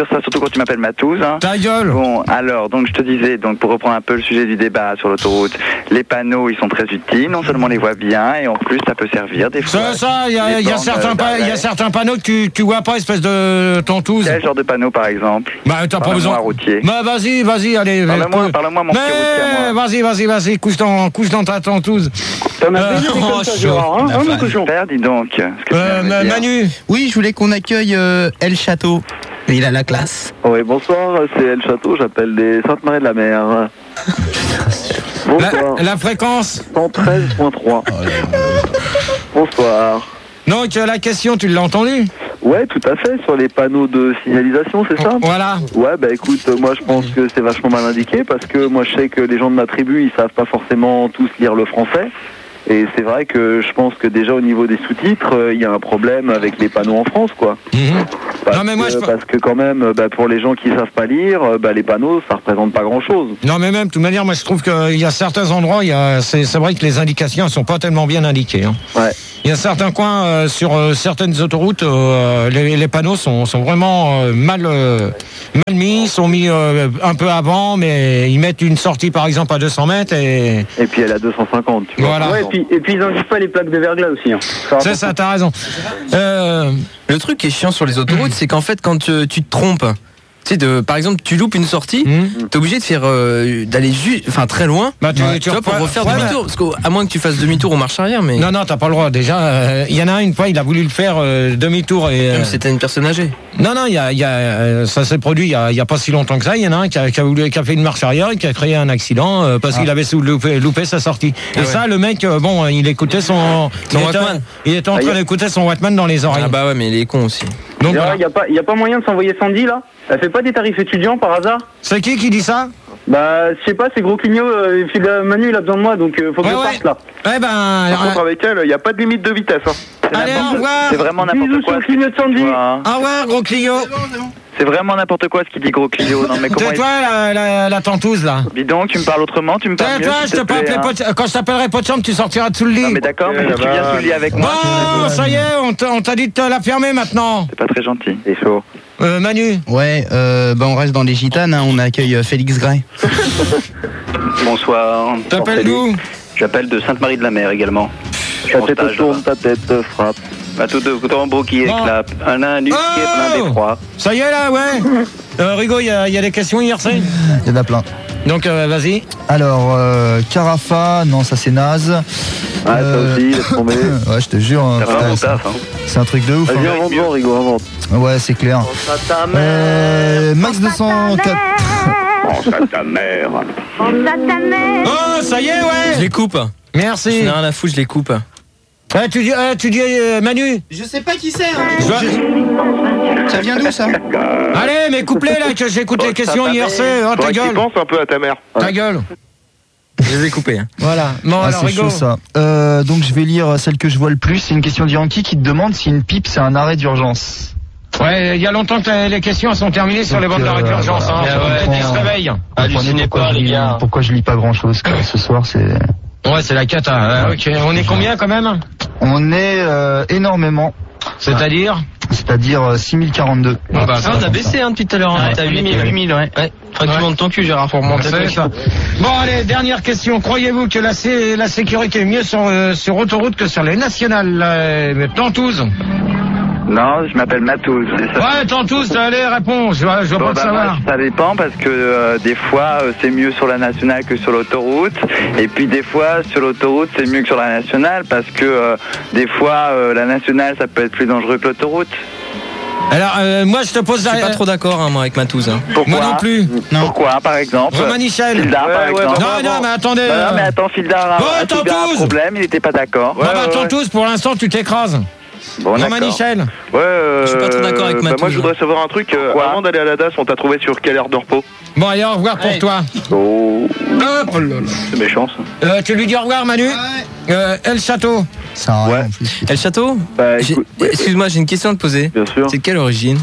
dire ça, surtout quand tu m'appelles Matouze. Hein. Ta gueule. Bon, alors, donc je te disais, donc pour reprendre un peu le sujet du débat sur l'autoroute, les panneaux, ils sont très utiles. Non seulement on les voit bien, et en plus, ça peut servir des fois. Ça, ça, il y a, y a certains, pa- y a certains panneaux que tu, tu vois pas, espèce de tantouze. Quel genre de panneau, par exemple? Bah, t'as pas besoin. Routier. Bah, vas-y, vas-y, allez. Parle-moi, parle-moi, mon petit routier à moi. Vas-y, vas-y, vas-y, couche dans, couche dans ta tantouze. T'en as déjà des comme ça, Gérard, hein, hein, mon cochon. Père, dis donc. ce que Euh, tu viens de me dire. Manu. Oui, je voulais qu'on accueille euh, El Château. Il a la classe. Oui, bonsoir, c'est El Château, j'appelle des Sainte-Marie de la Mer. Bonsoir. La, la fréquence cent treize virgule trois. Bonsoir. Donc, la question, tu l'as entendue? Ouais, tout à fait, sur les panneaux de signalisation, c'est ça? Voilà. Ouais, bah écoute, euh, moi je pense que c'est vachement mal indiqué parce que moi je sais que les gens de ma tribu, ils savent pas forcément tous lire le français. Et c'est vrai que je pense que déjà au niveau des sous-titres, il euh, y a un problème avec les panneaux en France, quoi. Mmh. Parce, Non, mais moi, que, je... parce que quand même, bah, pour les gens qui savent pas lire, euh, bah, les panneaux, ça représente pas grand-chose. Non, mais même, de toute manière, moi je trouve qu'il y a certains endroits, il y a, c'est, c'est vrai que les indications ne sont pas tellement bien indiquées. Hein. Ouais. Il y a certains coins, euh, sur euh, certaines autoroutes, euh, les, les panneaux sont, sont vraiment euh, mal, euh, mal mis, sont mis euh, un peu avant, mais ils mettent une sortie par exemple à deux cents mètres et... Et puis elle a deux cent cinquante, tu vois. Voilà. Ouais, et puis, et puis ils indiquent pas les plaques de verglas aussi. Hein. C'est ça, t'as raison. Euh... Le truc qui est chiant sur les autoroutes, c'est qu'en fait, quand tu, tu te trompes, tu sais, de, par exemple, tu loupes une sortie, Mmh. t'es obligé de faire, euh, d'aller juste, enfin très loin, Bah, tu, tu, tu vois, pour reprends- refaire ouais, demi-tour. Parce qu'à moins que tu fasses demi-tour ou marche arrière, mais. Non, non, t'as pas le droit. Déjà, il euh, y en a un, une fois, il a voulu le faire euh, demi-tour et... euh, Même c'était une personne âgée. Non, non, y a, y a, euh, ça s'est produit il y a, y a pas si longtemps que ça. Il y en a un qui a, qui, a voulu, qui a fait une marche arrière et qui a créé un accident euh, parce Ah. qu'il avait sous- loupé, loupé sa sortie. Et Ah ouais. ça, le mec, euh, bon, il écoutait son... Son il était- Walkman. Il était en train d'écouter son Wattman dans les oreilles. Ah bah ouais, mais il est con aussi. Donc, Il voilà. n'y a, pas- y a pas moyen de s'envoyer Sandy là? Elle fait pas des tarifs étudiants par hasard? C'est qui qui dit ça? Bah, je sais pas, c'est gros clignot. Euh, il file- Manu il a besoin de moi donc euh, faut que Ouais, je ouais. parte là. Eh ben... Par contre, avec elle, il n'y a pas de limite de vitesse. Hein. C'est Allez, n'importe- au revoir. C'est vraiment Bisous n'importe sur quoi. le ce que clignot de Sandy. tu vois, hein. Au revoir, gros Clio. C'est vraiment n'importe quoi ce qu'il dit, gros Clio. Non, mais comment C'est il... toi la, la, la tantouze, là. Dis donc, tu me parles autrement, tu me parles C'est mieux, toi, s'il je te te peux plaît, appeler hein. pote- quand je t'appellerai pote chambre, tu sortiras de sous le lit. Non, mais d'accord, mais si tu viens sous le lit avec moi, Bon, ça y est, on t'a, on t'a dit de te la fermer maintenant. c'est pas très gentil. C'est chaud. Euh, Manu. Ouais, euh, bah on reste dans les gitanes, hein, on accueille euh, Félix Gray. Bonsoir. T'appelles d'où? J'appelle de Sainte-Marie de la Mer également. Je suis Ta en tête stage tourne, là-bas. ta tête frappe. Bah, tout de tambour qui Bon. éclate, un anus qui est plein d'effroi. Ça y est là, ouais. Euh, Rigo, il y, a- il y a des questions hier, c'est. Il y en a plein. Donc euh, vas-y. Alors, euh, Carafa, non, ça c'est naze. Ah, Euh, ça aussi, laisse tomber. Ouais, je te jure, hein, Ça va putain, mon c'est- taf, hein. c'est un truc de ouf. Vas-y, hein. invente-en, Rigo, invente. Ouais, c'est clair. Euh, Max deux cent quatre. Pense à ta mère. Oh, ça y est, ouais. Je les coupe. Je Merci. n'ai rien à foutre, je les coupe. Eh, tu dis, eh, tu dis euh, Manu. Je sais pas qui c'est. Je dois- Ça vient d'où ça? Allez, mais coupe-les là, que j'écoute les questions hier, c'est. Oh, ta Faudrait qu'il gueule. pense un peu à ta mère. Ta gueule. Je les ai coupés. Hein. Voilà. Bon, Ah, alors c'est Rigo. chaud ça. Euh, donc je vais lire celle que je vois le plus. C'est une question de Yankee qui te demande si une pipe c'est un arrêt d'urgence. Ouais, il y a longtemps que les- les questions sont terminées sur les Donc, bandes d'arrêt euh, d'urgence. Hein. voilà. Peut-être qu'ils se Comprends. réveillent. Comprenez pourquoi je lis- Pourquoi je lis pas grand chose ce soir. C'est. Ouais, c'est la cata. hein. Ok. On est combien quand même? On est euh, énormément. C'est-à-dire? C'est-à-dire euh, six mille quarante-deux. Bon, bah, Ah, t'as baissé hein, depuis tout à l'heure. hein. T'as huit mille, ouais. Ouais. Faudrait que tu montes ton cul, Gérard, pour monter. C'est ça. Bon, allez, dernière question. Croyez-vous que la, sé- la sécurité est mieux sur, euh, sur autoroute que sur les nationales euh, Tantouze? Non, je m'appelle Matouze. Et ça- Ouais, Tantouze, allez, réponds. Je vois, je vois Bon, pas de bah, savoir. moi, ça dépend parce que euh, des fois euh, c'est mieux sur la nationale que sur l'autoroute et puis des fois sur l'autoroute c'est mieux que sur la nationale parce que euh, des fois euh, la nationale ça peut être plus dangereux que l'autoroute. Alors, euh, moi, je te pose Je suis la... pas trop d'accord hein, moi avec Matouze. Hein. Pourquoi Moi non plus. Pourquoi par exemple Romain Michel. Fildar par Ouais, ouais, exemple. Non, non, mais attendez. Bah, non, euh, mais attends, Fildar a, Bon, a Fildar a un Tantouze. problème, il n'était pas d'accord. Bon, bah, Tantouze, pour l'instant, tu t'écrases. Bon, Romain d'accord. Michel. Ouais, euh, Je suis pas trop d'accord avec bah, Matouze, moi, je voudrais savoir un truc. euh, Pourquoi avant d'aller à la D A S, on t'a trouvé sur quelle aire de repos? Bon, allez, au revoir pour toi. Oh. Hop. Oh là là. C'est méchant ça. Euh, tu lui dis au revoir, Manu. Euh, El Château. Ça a rien en plus. Et le château Bah, J'ai- écoute, ouais, Excuse-moi, j'ai une question à te poser. bien sûr. C'est de quelle origine?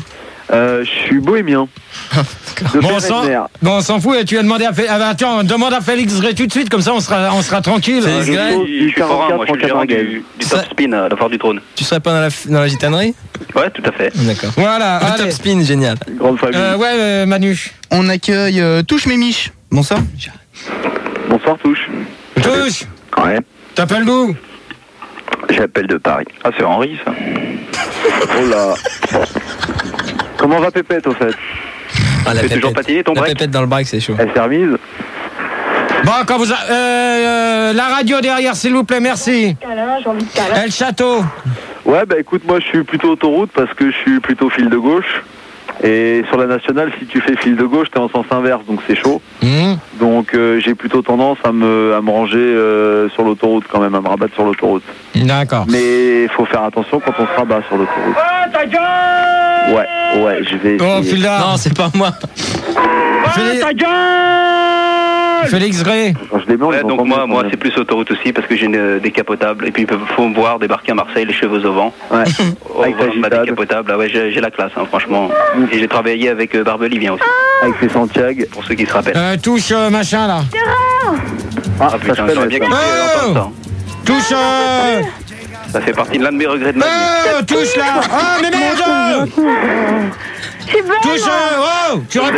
Euh, je suis bohémien. De Bon, père on et s'en de mère. bon, on s'en fout, et tu as demandé à Fé- ah, bah, attends, demande à Félix Gray tout de suite, comme ça on sera, on sera tranquille. Félix Je Gray, suis Je suis forain, moi je suis le gérant quarante-quatre du, du Top Spin à la Foire du Trône. Tu serais pas dans la, dans la gitanerie? Ouais, tout à fait. D'accord. Voilà, Le allez. Top Spin, génial. Grande famille. Euh, ouais, euh, Manu. On accueille euh, Touche Mémiche. Bonsoir. Bonsoir, Touche. Touche, Ouais, t'appelles d'où? j'appelle de Paris. Ah, c'est Henri, ça. Oh là. Comment va Pépette, au fait? Ah, la Tu fais toujours pépette. patiner ton La break? pépette dans le break, c'est chaud. Elle s'est remise. Bon, quand vous a... euh, euh, la radio derrière, s'il vous plaît, merci. El Château. Ouais, bah écoute, moi je suis plutôt autoroute parce que je suis plutôt fil de gauche. Et sur la nationale, si tu fais fil de gauche, t'es en sens inverse, donc c'est chaud. Mmh. Donc euh, j'ai plutôt tendance à me, à me ranger euh, sur l'autoroute quand même, à me rabattre sur l'autoroute. D'accord. Mais il faut faire attention quand on se rabat sur l'autoroute. Ouais, ouais, je vais Oh, essayer. Fildar. Non, c'est pas moi. Félix... Félix Gray. Quand je les mets, on Ouais, les donc entend moi, mieux, moi quand même. c'est plus autoroute aussi parce que j'ai une euh, décapotable et puis il faut me voir débarquer à Marseille les cheveux au vent. Ouais. Au Avec volant ta de ma gitane. décapotable, ah ouais, j'ai j'ai la classe, hein, franchement. Et j'ai travaillé avec euh, Barbelivien aussi, Avec ses Santiago. pour ceux qui se rappellent. Euh, touche, euh, machin, là. Ah, Ah putain, ça se j'aurais fait, bien ça. kiffé Oh d'entendre Touche, euh... ça. Ça fait partie de l'un de mes regrets de ma vie. Oh, touche, là. Oh, mais merde. Touche, euh... Oh, tu réponds